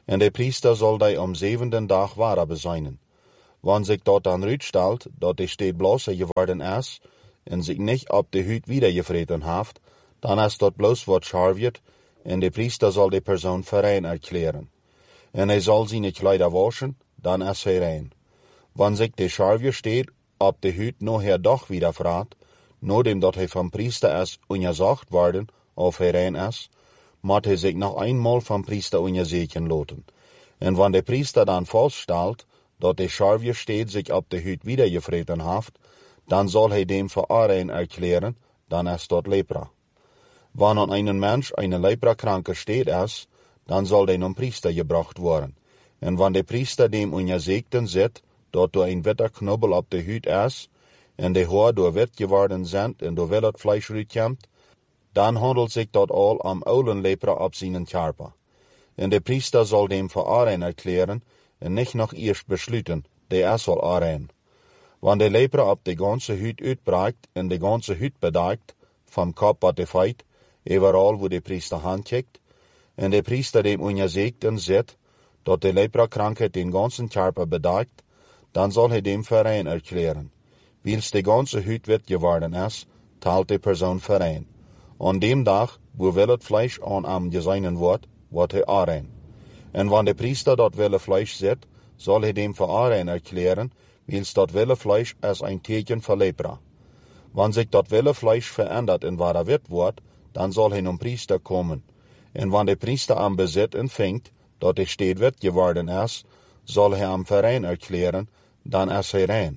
En de priester soll die om 7. dag ware beseinen. Wann sich dort dan uitstelt, dat de steed bloße geworden is, en zich nicht op de huid wiedergevreten haft, dan is dat bloos wat scharviert, en de priester soll de persoon verein erklären. En hij soll seine Kleider waschen, dan is hij rein. Wann sich de scharvier steed op de huid noher doch wieder vraagt, nodem dat hij vom priester is untersucht worden, of hij rein is, moet hij zich nog einmal vom priester untersuchen laten. En wann de priester dan feststellt, dat de scharvier steed sich op de huid wiedergevreten haft, dan soll hij dem voor rein erklären, dan is dat lepra. Wann an einen Mensch eine leprakranke steht is, dan soll der zum Priester gebracht worden. En wann de priester dem untersuchten sieht, dat door ein witter knubbel op de huid is, en de haar door wit geworden zijn en door wel het Fleisch uitkomt, dan handelt zich dat al am oulen lepra op zijn Körper. En de priester soll dem voor rein erklären, en nicht noch eerst besluiten, de is al rein. Wann de lepra op de ganze huid uitbreekt en de ganze huid bedekt, vom Kopf tot de Feit, overal wo de priester handkijkt, en de priester dem untersuchten sieht, dat de lepra-krankheid den ganzen Körper bedekt, dan soll hij dem verein erklären. Wils de ganze huid wit geworden is, teilt de persoon verein. An dem dag, wo wel het Fleisch aan am geseinen wordt hij rein. En wann de priester dat wille Fleisch zit, soll hij dem verein erklären, wils dat wille Fleisch is ein teken voor lepra. Wann sich dat wille Fleisch verändert en wahrer wit wordt, dan soll hij zum priester komen. En wann de priester am bezit empfängt, dat de steed wit geworden is, soll hij am verein erklären, dan is hij rein.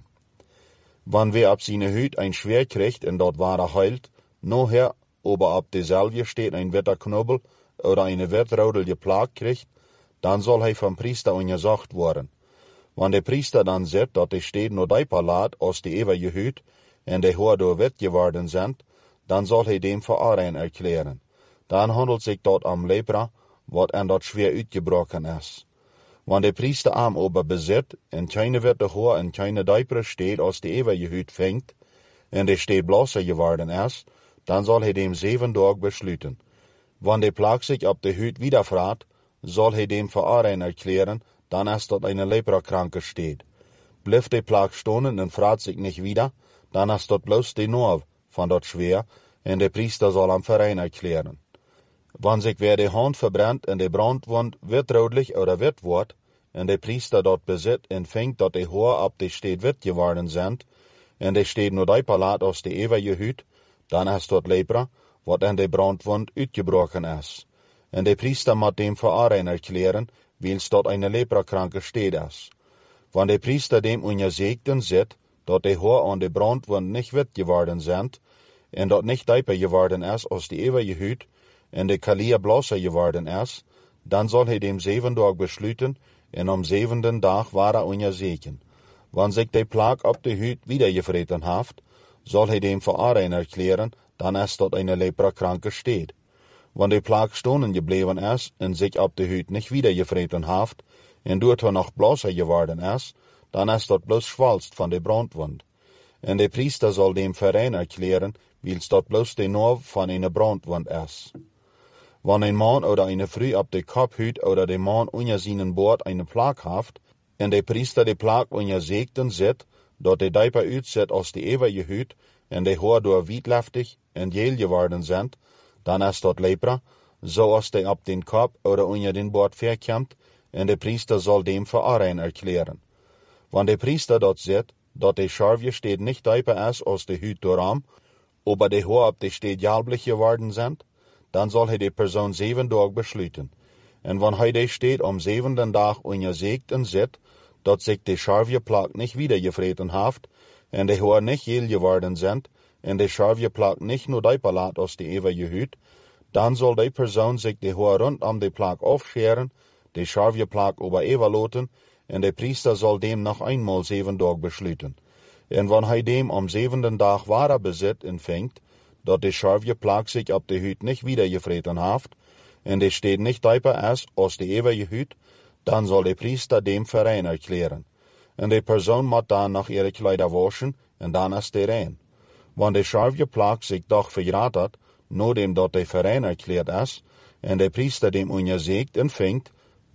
Wann wer ab seine Hüt ein Schwer kriegt en dat ware heilt, noher ober ab deselve steht ein witter Knubbel oder eine wittraudel geplagt kriegt, dann soll hij vom priester untersucht worden. Wann der priester dann sieht, dat de steed no dieper laat aus de ewige Hüt en de haar door wit geworden sind, dann soll hij dem voor rein erklären. Dan handelt sich dort am lepra, wat en dat schwer uitgebrochen is. Wann der priester am ober bezit, en keine witte haar en keine diepere steed aus de ewige Hüt fängt, en de steed bloßer geworden is, dann soll hij dem 7 Tage besluiten. Wann de Plag sich op de Hüt wiederfraagt, soll hij dem voor rein erklären, dann ist dat eine leprakranke steed. Blijft de Plag stonen en vraagt sich nicht wieder, dann ist dat bloß de Norv van dat schwer, en de priester soll am verein erklären. Wann sich wer de Hand verbrennt en de brandwond witrötlich oder wit wordt, en de priester dat bezit en fängt dat de haar op de steed wit geworden sind, en de steed no dieper laat aus de ewige Hüt, dan is dat lepra, wat en de brandwond uitgebrochen is. En de priester moet dem voor rein erklären, wils dat eine leprakranke steed is. Wann de priester dem untersuchten sieht, dat de haar an de brandwond nicht wit geworden sind, en dat nicht dieper geworden is aus de ewige Hüt, en de kalier bloßer geworden is, dan soll hij dem 7 Tage besluiten, en am 7. dag ware untersuchen. Wann sich de Plag op de Hüt wiedergevreten haft, soll hij dem voor rein erklären, dan is dat eine leprakranke steed. Wann de Plag stonen gebleven is, en sich op de Hüt nicht wiedergevreten haft, en doet er noch bloßer geworden is, dan is dat bloß schwalst van de brandwond. En de priester soll dem verein erklären, wils dat bloß de Norv van eine brandwond is. Wann ein Mann oder eine Frau op de Kopf hüt oder de Mann unter seinen Bord eine Plag haft, en de priester de Plag untersuchten sieht, dat de dieper uitzet aus de ewige Hüt, en de haar door wietlaftig en geel geworden sind, dan is dat lepra, zoals de op den Kopf oder unter den Bord verkommt, en de priester soll dem voor rein erklären. Wann de priester dat sieht, dat de scharvier steed nicht dieper is aus de Hüt dooram, aber de haar op de steed jalblich geworden sind, dan soll hij de persoon 7 Tage besluiten. En wann hij de steed am 7. dag untersuchten sieht, dat sich de Scharvierplag nicht wiedergevreten haft, en de haar nicht geel geworden sind, en de Scharvierplag nicht nur dieper laat aus de ewige Hüt, dan soll de persoon sich de haar rund am de Plag aufscheren, de Scharvierplag ober evaluaten, en de priester soll dem noch einmal 7 Tage besluiten. En wann hij dem am 7. dag ware bezit empfängt, dat de Scharvierplag sich op de Hüt nicht wiedergevreten haft, en de steed nicht dieper is aus de ewige Hüt, dan soll de priester dem verein erklären. En de persoon moet dan nog ihre Kleider waschen, en dan is de rein. Wann de Scharvierplag sich doch verratet, nodem dat de verein erklärt is, en de priester dem untersucht empfängt,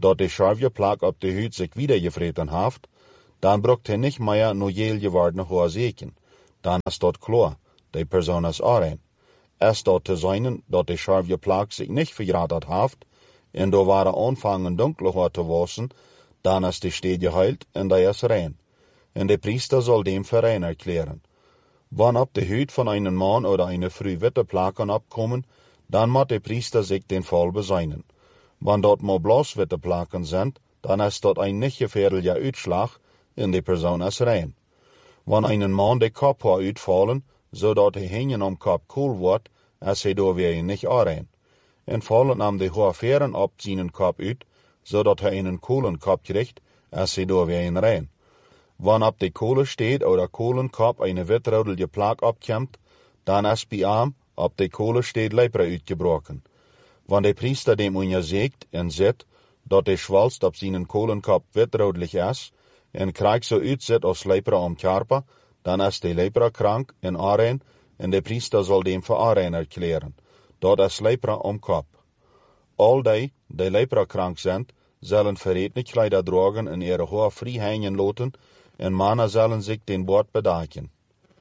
dat de scharfje plak op de huid zich wiedergevreten haft, dan brukt hij niet meer no geel gewordene hoorzeken. Dan is dat klaar, de persoon is arrein. Is dat te zijn dat de scharfje plak zich niet vergratet haft, en door waren aanvangen donkere haar te wassen, dan is de steed geheild en die is rein. En de priester zal dem voor rein erklären. Wanneer op de huid van een man oder eine vrouw witte plakken opkomen, dan moet de priester zich den val bezinnen. Wanneer dat maar bloos witte plakken zijn, dan is dat een niet gefährlicher uitslag en de persoon is rein. Wanneer een man de kophaar uitvallen, zodat hij hingen om kop koel wordt, is hij door weer niet arrein. En vallen nam de haarveren op zijn kop uit, zodat hij een koelen kop krijgt, is hij door weer rein. Wanneer op de kolen steed oder kolenkop een witrodelige plak opkomt, dan is bij hem op de kolen steed lepra uitgebroken. Wanneer de priester dem onderzoekt en ziet dat de schwalst op zijn kolenkop witrodelig is, en krijgt zo uitzet als lepra om karpa, dan is de lepra krank en arrein, en de priester zal dem voor arrein erklären. Dat is lepra om kop. Al die lepra krank zijn, zullen verretelijkheden dragen en ihre haar vrij hangen laten, en mannen zullen zich den bord bedaken.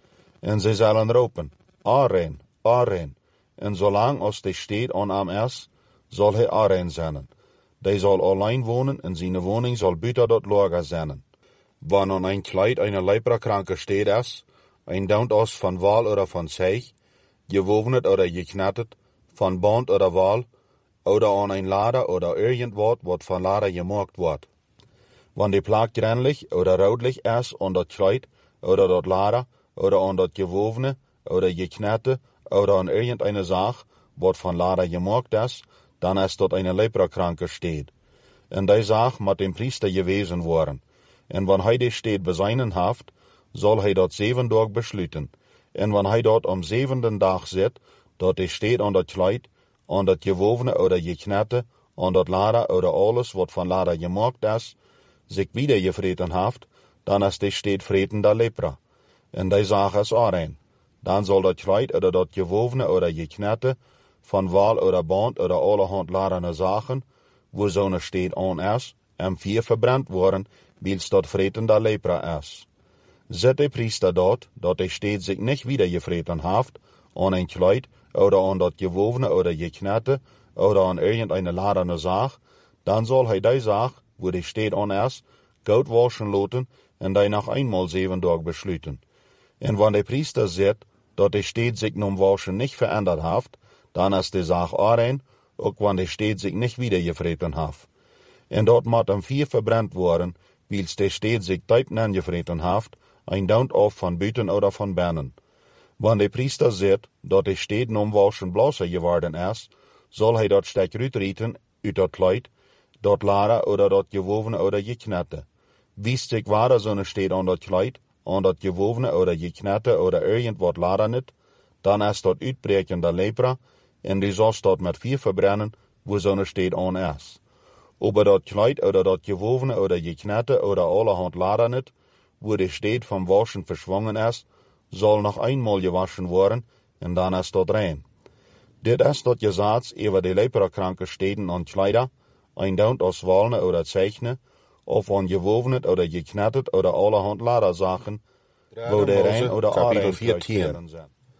En zij zullen roepen, arrein, arrein, en zolang als de steed aan hem is, zal hij arrein zijn. Die zal alleen wonen en zijn woning zal buiten dat lager zijn. Wanneer een kleid een leprakranke steed is, een daunt als van wal oder van zeeg, gewoven oder geknattet, van band oder wal, oder aan een lader oder irgend wat van lader gemaakt wordt. Wanneer de plak grenlich oder roodlich is aan dat kleid, oder dat lader, oder aan dat gewovene, oder geknatte, oder aan irgendeine zaag, wat van lader gemaakt is, dan is dat een leprakranke steed. En die zaag moet dem priester gewezen worden. En wanneer hij de steed bezinnen heeft, zal hij dat 7 dagen besluiten. En wanneer hij dat om 7e dag zet, dat de steed aan dat kleid, aan dat gewovene oder geknatte, aan dat lader oder alles wat van lader gemaakt is, zich wiedergevreten heeft, dan is de steed vreten der lepra. En die zaag is arrein. Dan zal dat kleid oder dat gewovene oder geknatte, van wal oder band oder allerhand laderne zaken, wo zo'n steed aan is, en 4 verbrand worden, wils dat vreten der lepra is. Zet de priester dat de steed zich niet wiedergevreten heeft, aan een kleid, oder aan dat gewovene oder geknatte, oder aan irgendeine laderne zaag, dan zal hij die zaag, wo de steed aan is, goud waschen laten, en die nog eenmaal 7 dagen besluiten. En wanneer de priester ziet, dat de steed zich nom waschen niet veranderd heeft, dan is de zaag arrein, ook wanneer de steed zich niet wiedergevreten heeft. En dat moet om 4 verbrand worden, wils de steed zich diep aangevreten heeft, een daunt of van buiten oder van binnen. Wanneer de priester ziet, dat de steed nom waschen blauser geworden is, zal hij dat stuk uitrieten uit dat kleid, dat lader oder dat gewovene oder geknatte. Wies zich waar zo'n steed aan dat kleid, aan dat gewovene oder geknatte oder irgend lader niet, dan is dat uitbreken der lepra, en die zal dat met 4 verbrennen, wo zo'n steed aan is. Over dat kleid oder dat gewovene oder geknatte oder allerhand lader niet, wo de steed van waschen verschwongen is, zal nog eenmaal gewaschen worden, en dan is dat rein. Dit is dat gezaats over de leprakranke steden aan kleider, een daunt als walne oder zeichne, of aan gewovene oder geknattet oder allerhand laderzaken, wo de rein oder arrein zijn.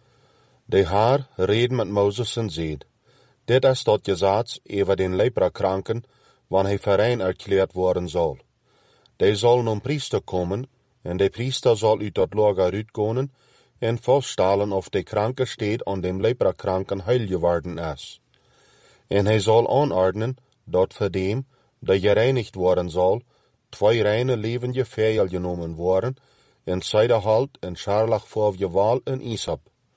De haar reden met Mozes en zeid, dit is dat gezaats over den leprakranken, wanneer hij verein erklärt worden zal. De zal nom priester komen, en de priester zal uit dat lager uitkomen, en vaststellen of de kranke steed aan dem leprakranken heil geworden is. En hij zal aanordnen, dat voor dem, die gereinigd worden zal, 2 reine levende vijel genomen worden, en zijderhalt en scharlachfarvige wal en isop.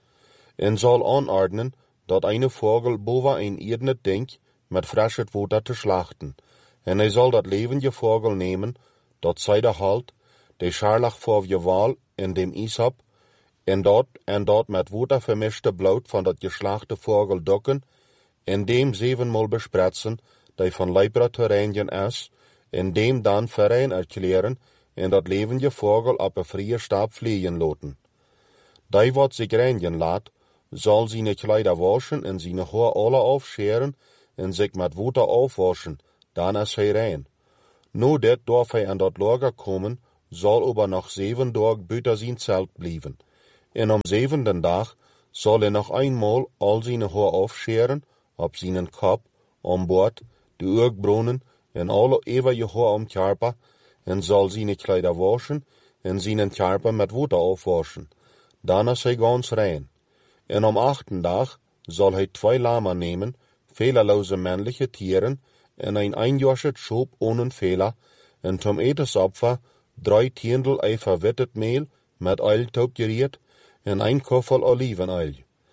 En zal aanordnen, dat een vogel boven een iedene ding met frische water te slachten. En hij zal dat levende vogel nemen, dat zijderhalt, de scharlachfarvige wal en dem isop, en dat met water vermischte bloed van dat geslachte vogel dokken, en dem 7-maal bespretsen, die van lepra te reinigen is, en dem dan verein erklären, en dat levende vogel op een vrije stap vliegen laten. Die wat zich reinigen laat, zal zijn kleider waschen en zijn haar alle afscheren, en zich met water afwaschen, dan is hij rein. Nu dit darf hij aan dat lager komen, zal aber nog 7 dagen buiten zijn zelt blijven. En om 7e dag zal hij nog eenmaal al zijn haar afscheren op zijn kop, om boord, de oogbronnen en alle eeuwige haar om karpa, en zal zijn kleider waschen en zijn karpa met water afwaschen. Dan is hij gans rein. En om 8e dag zal hij 2 lammen nemen, fehlerloze männliche tieren, en een einjorset schoof ohne Fehler, en zum Etensopfer 3 tiendel verwittet meel met oil toepgeriet, en 1 koffel olivenoil.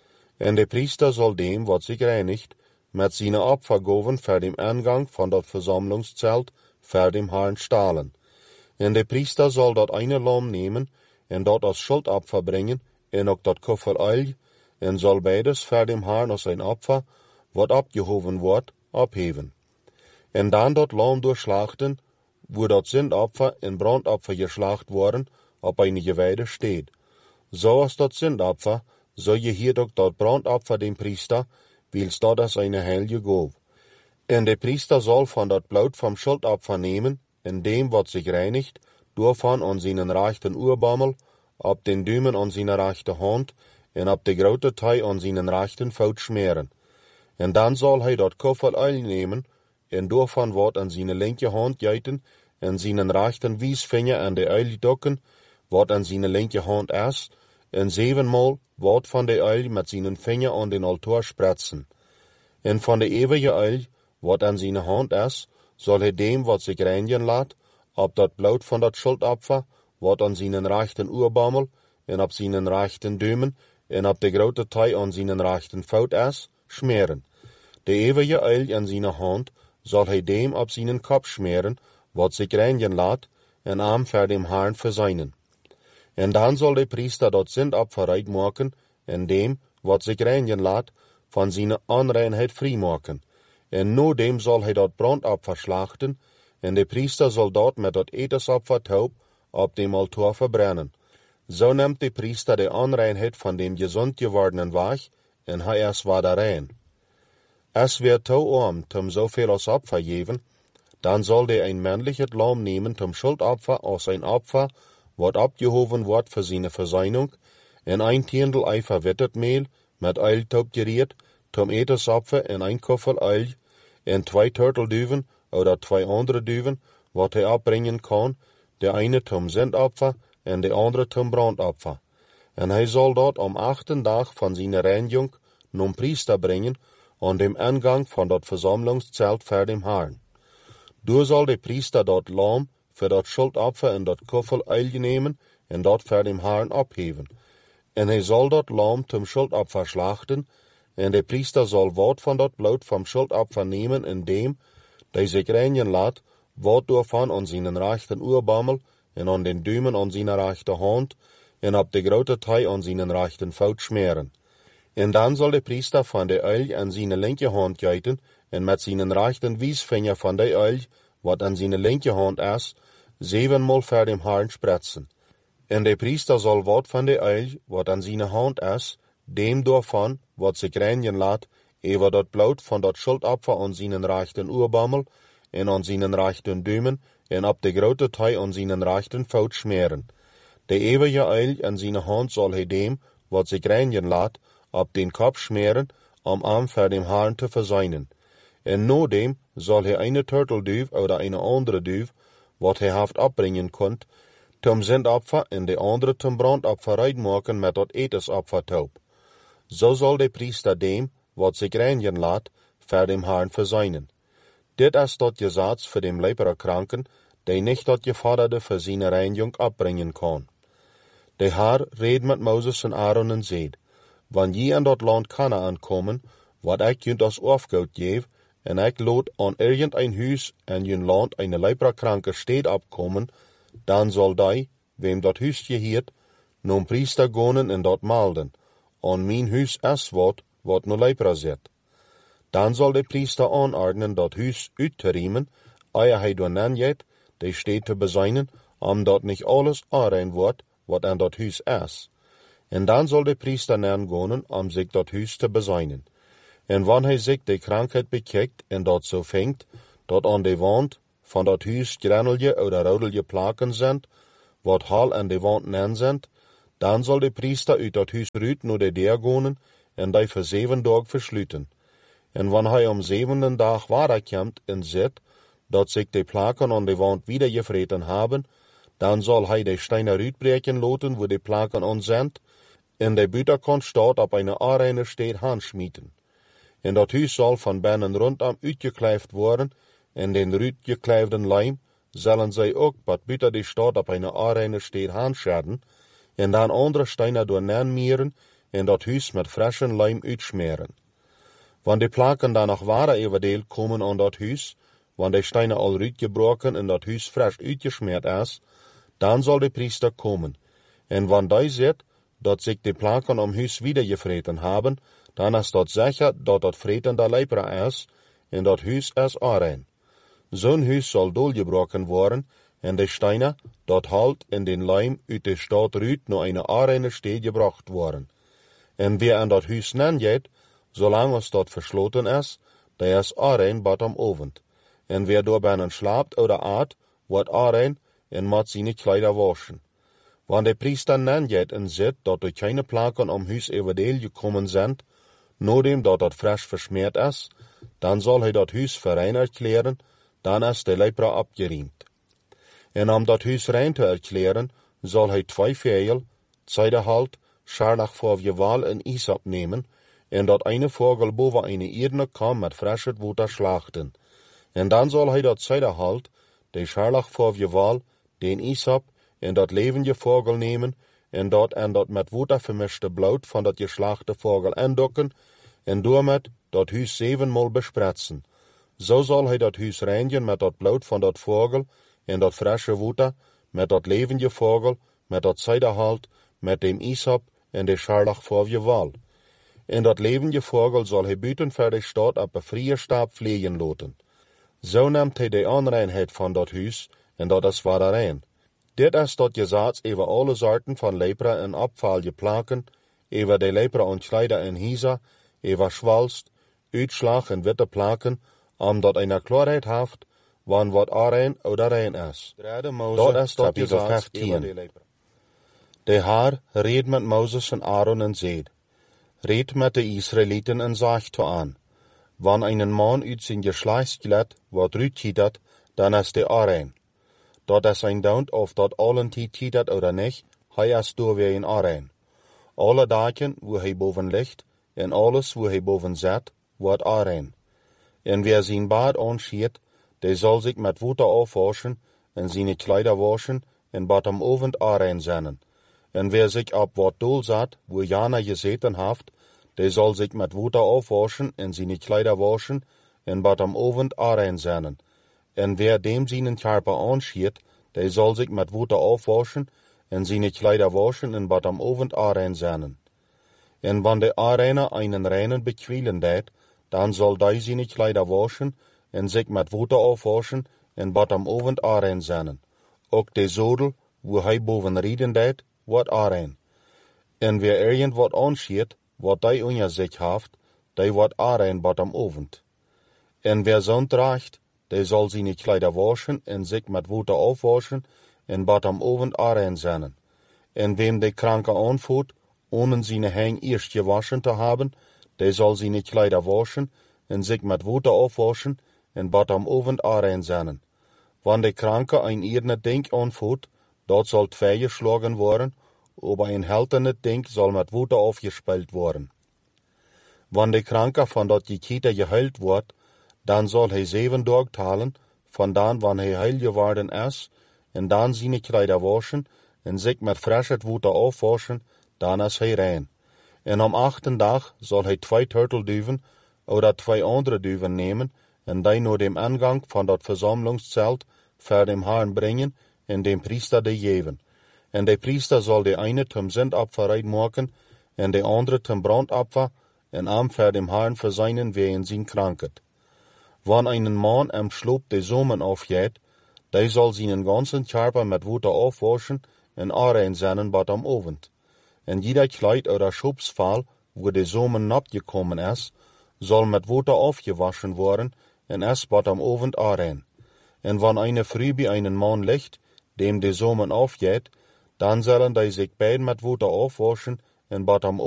En de priester zal dem wat zich reinigt, met zijn opfergaven voor dem aangang van dat verzamelingszelt voor dem Herrn stalen. En de priester zal dat ene lam nemen, en dat als schuldopfer brengen, en ook dat koffel oil, en zal beides voor dem Herrn als een opfer, wat opgehoven wordt, opheven. En dan dat lam doorslachten, wo dat zindopfer en brandopfer geslacht worden, op een gewijde steed. Zoals dat zindopfer, zo je hier ook dat brandopfer dem priester, wils dat als een heilige goof. En de priester zal van dat bloed van schuldopfer nemen, en dem wat zich reinigt, doorvan aan zijn rechten oorbammel, op den duimen aan zijn rechte hand, en op de grote tij aan zijn rechten voet smeren. En dan zal hij dat koffel oil nemen, en doorvan wat aan zijn linkerhand geiten, en zijn rechten wijsvinger aan de oil dokken, wat aan zijn linkerhand is, en 7-maal wat van de oil met zijn vinger aan den altaar spretsen. En van de eeuwige oil, wat aan zijn hand is, zal hij dem wat zich reinigen laat, op dat bloed van dat schuldopfer, wat aan zijn rechten oorbammel, en op zijn rechten duimen, en op de grote tij aan zijn rechten voet is, smeren. De eeuwige oil aan zijn hand zal hij dem op zijn kop smeren, wat zich reinigen laat, en am voor dem Herrn verzijnen. En dan zal de priester dat zindopfer rein maken, en dem, wat zich reinigen laat, van zijn onreinheid vrijmaken. En nu dem zal hij dat brandopfer slachten, en de priester zal dat met dat etensopfer taub op dem altaar verbrennen. Zo neemt de priester de onreinheid van dem gezond gewordenen weg, en hij is weer rein. Als weer te arm om zoveel als opfer geven, dan zal de een männlich het lam nemen zum schuldopfer als een opfer, wat opgehoven wordt voor zijn verzijning, en 1 tiendel verwittet meel met oil toepgeriet, zum etensopfer en 1 koffel oil, en 2 turtelduiven, oder 2 andere duiven, wat hij opbrengen kan, de ene zum zindopfer, en de andere zum brandopfer. En hij zal dat om 8e dag van zijn reiniging nom priester brengen, aan dem aangang van dat verzamelingszelt voor dem Herrn. Door zal de priester dat lam voor dat schuldopfer en dat koffel oil nemen, en dat voor dem Herrn opheven. En hij zal dat lam zum schuldopfer slachten, en de priester zal wat van dat bloed van schuldopfer nemen, en dem, die zich reinigen laat, wat doorvan aan zijn rechten oorbammel, en aan den duimen aan zijn rechte hand, en op de grote tij aan zijn rechten voet smeren. En dan zal de priester van de oil aan zijn linkerhand geiten, en met zijn rechten wijsvinger van de oil, wat aan zijn linkerhand is, 7-maal voor dem Herrn spretsen. En de priester zal wat van de oil, wat aan zijn hand is, dem doorvan, wat zich reinigen laat, over dat bloed van dat schuldopfer aan zijn rechten oorbammel, en aan zijn rechten duimen, en op de grote tij aan zijn rechten voet smeren. De eeuwige oil aan zijn hand zal hij dem, wat zich reinigen laat, op den kop smeren, om am voor dem Herrn te verzijnen. En na dem zal hij een turtelduif oder een andere duif, wat hij heeft opbrengen kunt, zum zindopfer en de andere zum brandopfer reinmaken met dat etensopfer taub. Zo zal de priester dem, wat zich reinigen laat, voor dem Herrn verzijnen. Dit is dat gesetz voor dem leperkranken, die niet dat gevorderde voor zijn reiniging opbrengen kan. De Heer reed met Mozes en Aaron en zeid, wanneer je in dat land Kanaan komen, wat ik junt als afgoed geef, en ik laat aan irgendein huis en jun land een leperkranke steed opkomen, dan zal die, wem dat huis geheert, nom priester gonen en dat melden, aan mijn huis is wat no lepra zit. Dan zal de priester aanordenen dat huis uit te riemen, eer hij doornan jet, de steed te bezijnen, omdat niet alles aanrein wordt, wat aan dat huis is. En dan zal de priester naangonen om zich dat huis te bezijnen. En wanneer hij zich de krankheid bekijkt en dat zo vindt, dat aan de wand van dat huis grenelje of rodelje plaken zijn, wat hal aan de wand nen zijn, dan zal de priester uit dat huis ruut naar de deur gaan en die voor 7 dagen versluiten. En wanneer hij om 7e dag wederkomt en ziet dat zich de plaken aan de wand wieder gevreten hebben, dan zal hij de steinen uitbreken laten waar de plaken aan zijn, en de buitenkant staat op een aanreine steed aansmieten. En dat huis zal van binnen rondom uitgeklijfd worden, en den uitgeklijfden lijm zullen zij ook wat buiten de stad op een aanreine steed aanscheren, en dan andere steinen door neermieren, en dat huis met frisse lijm uitsmeren. Wanneer de plaken dan nog ware everdeel komen aan dat huis, wanneer de steinen al uitgebroken en dat huis fris uitgesmeerd is, dan zal de priester komen. En wanneer hij ziet dat zich de plaken om huis wieder gevreten hebben, dan is dat zeker dat dat vretende lepra is, en dat huis is aanrein. Zo'n huis zal doorgebroken worden, en de steinen, dat halt en den lijm uit de stad ruut naar een aanreine steed gebracht worden. En wie aan dat huis nengeet, zolang als dat versloten is, die is aanrein bat om avond. En wie door binnen slaapt of aat, wordt aanrein en moet zijn kleider waschen. Wanneer de priester nengeet en ziet dat er geen plaken om huis everdeel gekomen zijn, nadat dat fris versmeerd is, dan zal hij dat huis voor rein erklären, dan is de lepra opgeriemd. En om dat huis rein te erklären, zal hij 2 vogel, zijderhalt, scharlach voor wal en isop nemen, en dat ene vogel boven een irdene kam met frische water slachten. En dan zal hij dat zijderhalt, de scharlach voor wal, den isop, en dat levende vogel nemen, en dat met water vermischte bloed van dat geslachte vogel indokken, en doormet dat huis 7-maal bespretsen. Zo zal hij dat huis reinigen met dat bloed van dat vogel, en dat frisse water, met dat levende vogel, met dat zijderhalt, met dem isop, en de scharlach voor wal. En dat levende vogel zal hij buiten voor de stad op een vrije staap vliegen laten. Zo neemt hij de onreinheid van dat huis, en dat is waar rein. Dit is dat gezats over alle soorten van lepra en opvalje plaken, over de lepra en kleider en hiezer, over schwalst, uitslag en witte plaken, omdat een klaarheid heeft, wanneer wat aanrein of rein is. Dat is dat gezats over de lepra. De Heer reed met Mozes en Aaron en zeid, reed met de Israëlieten en zegt toe aan, wanneer een man uit zijn geslachtsgelet wordt uitgietert, dan is de aanrein. Dat is een daunt of dat allen tijd gietert of niet, hij is door weer een aanrein. Alle dagen waar hij boven ligt, en alles waar hij boven zit, wordt aanrein. En wie zijn baard aanschiet, die zal zich met water afwaschen, en zijn kleider waschen, en bat om avond aanrein zijn. En wie zich op wat doel zat, waar Jana gezeten heeft, die zal zich met water afwaschen, en zijn kleider waschen, en bat om avond aanrein zijn. En wie dem zijn karper aanschiet, die zal zich met water afwaschen, en zijn kleider waschen, en bat om avond aanrein zijn. En wanneer de aanreiner einen reinen bekwielen deed, dan zal die zijn kleider waschen, en zich met water afwaschen, en bat om avond aanrein zijn. Ook de zodel, waar hij boven rieden deed, wordt aanrein. En wie ergens wat aanschiet, wat die onder zich heeft, die wordt aanrein bat om avond. En wie zo'n draagt, die zal zijn kleider waschen, en zich met water afwaschen, en bat om avond aanrein zijn. En wem de kranke aanvoert, ohne zijn hang eerst gewaschen te hebben, die zal zijn kleider waschen, en zich met water afwaschen, en bat om avond aanrein zijn. Wanneer de kranke een irdene ding aanvoert, dat zal 2 geslagen worden, aber een heltende ding zal met water afgespeeld worden. Wanneer de kranke van dat gekiete geheild wordt, dan zal hij 7 dagen talen, vandaan wanneer hij heil geworden is, en dan zijn kleider waschen, en zich met frische water afwaschen, dan is hij rein. En om 8e dag zal hij 2 turtelduiven, of 2 andere duiven nemen, en die naar dem ingang van dat verzamelingszelt voor dem Herrn brengen, en dem priester die geven. En de priester zal de ene zum zendopfer maken, en de andere zum brandopfer, en am voor dem Herrn verzijnen wegen zijn krankheid. Wanneer een man am sloop de zomen afgeet, die zal zijn ganzen körper met water afwaschen, en aanrein zijn bat om avond. En jeder kleid oder schubsval, waar de zomen nat gekomen is, zal met water afgewaschen worden, en es bad am Abend aanrein. En wann eine früh bij einen Mann ligt, dem de zomen afgeht, dan zullen die zich beiden met water afwaschen en bad am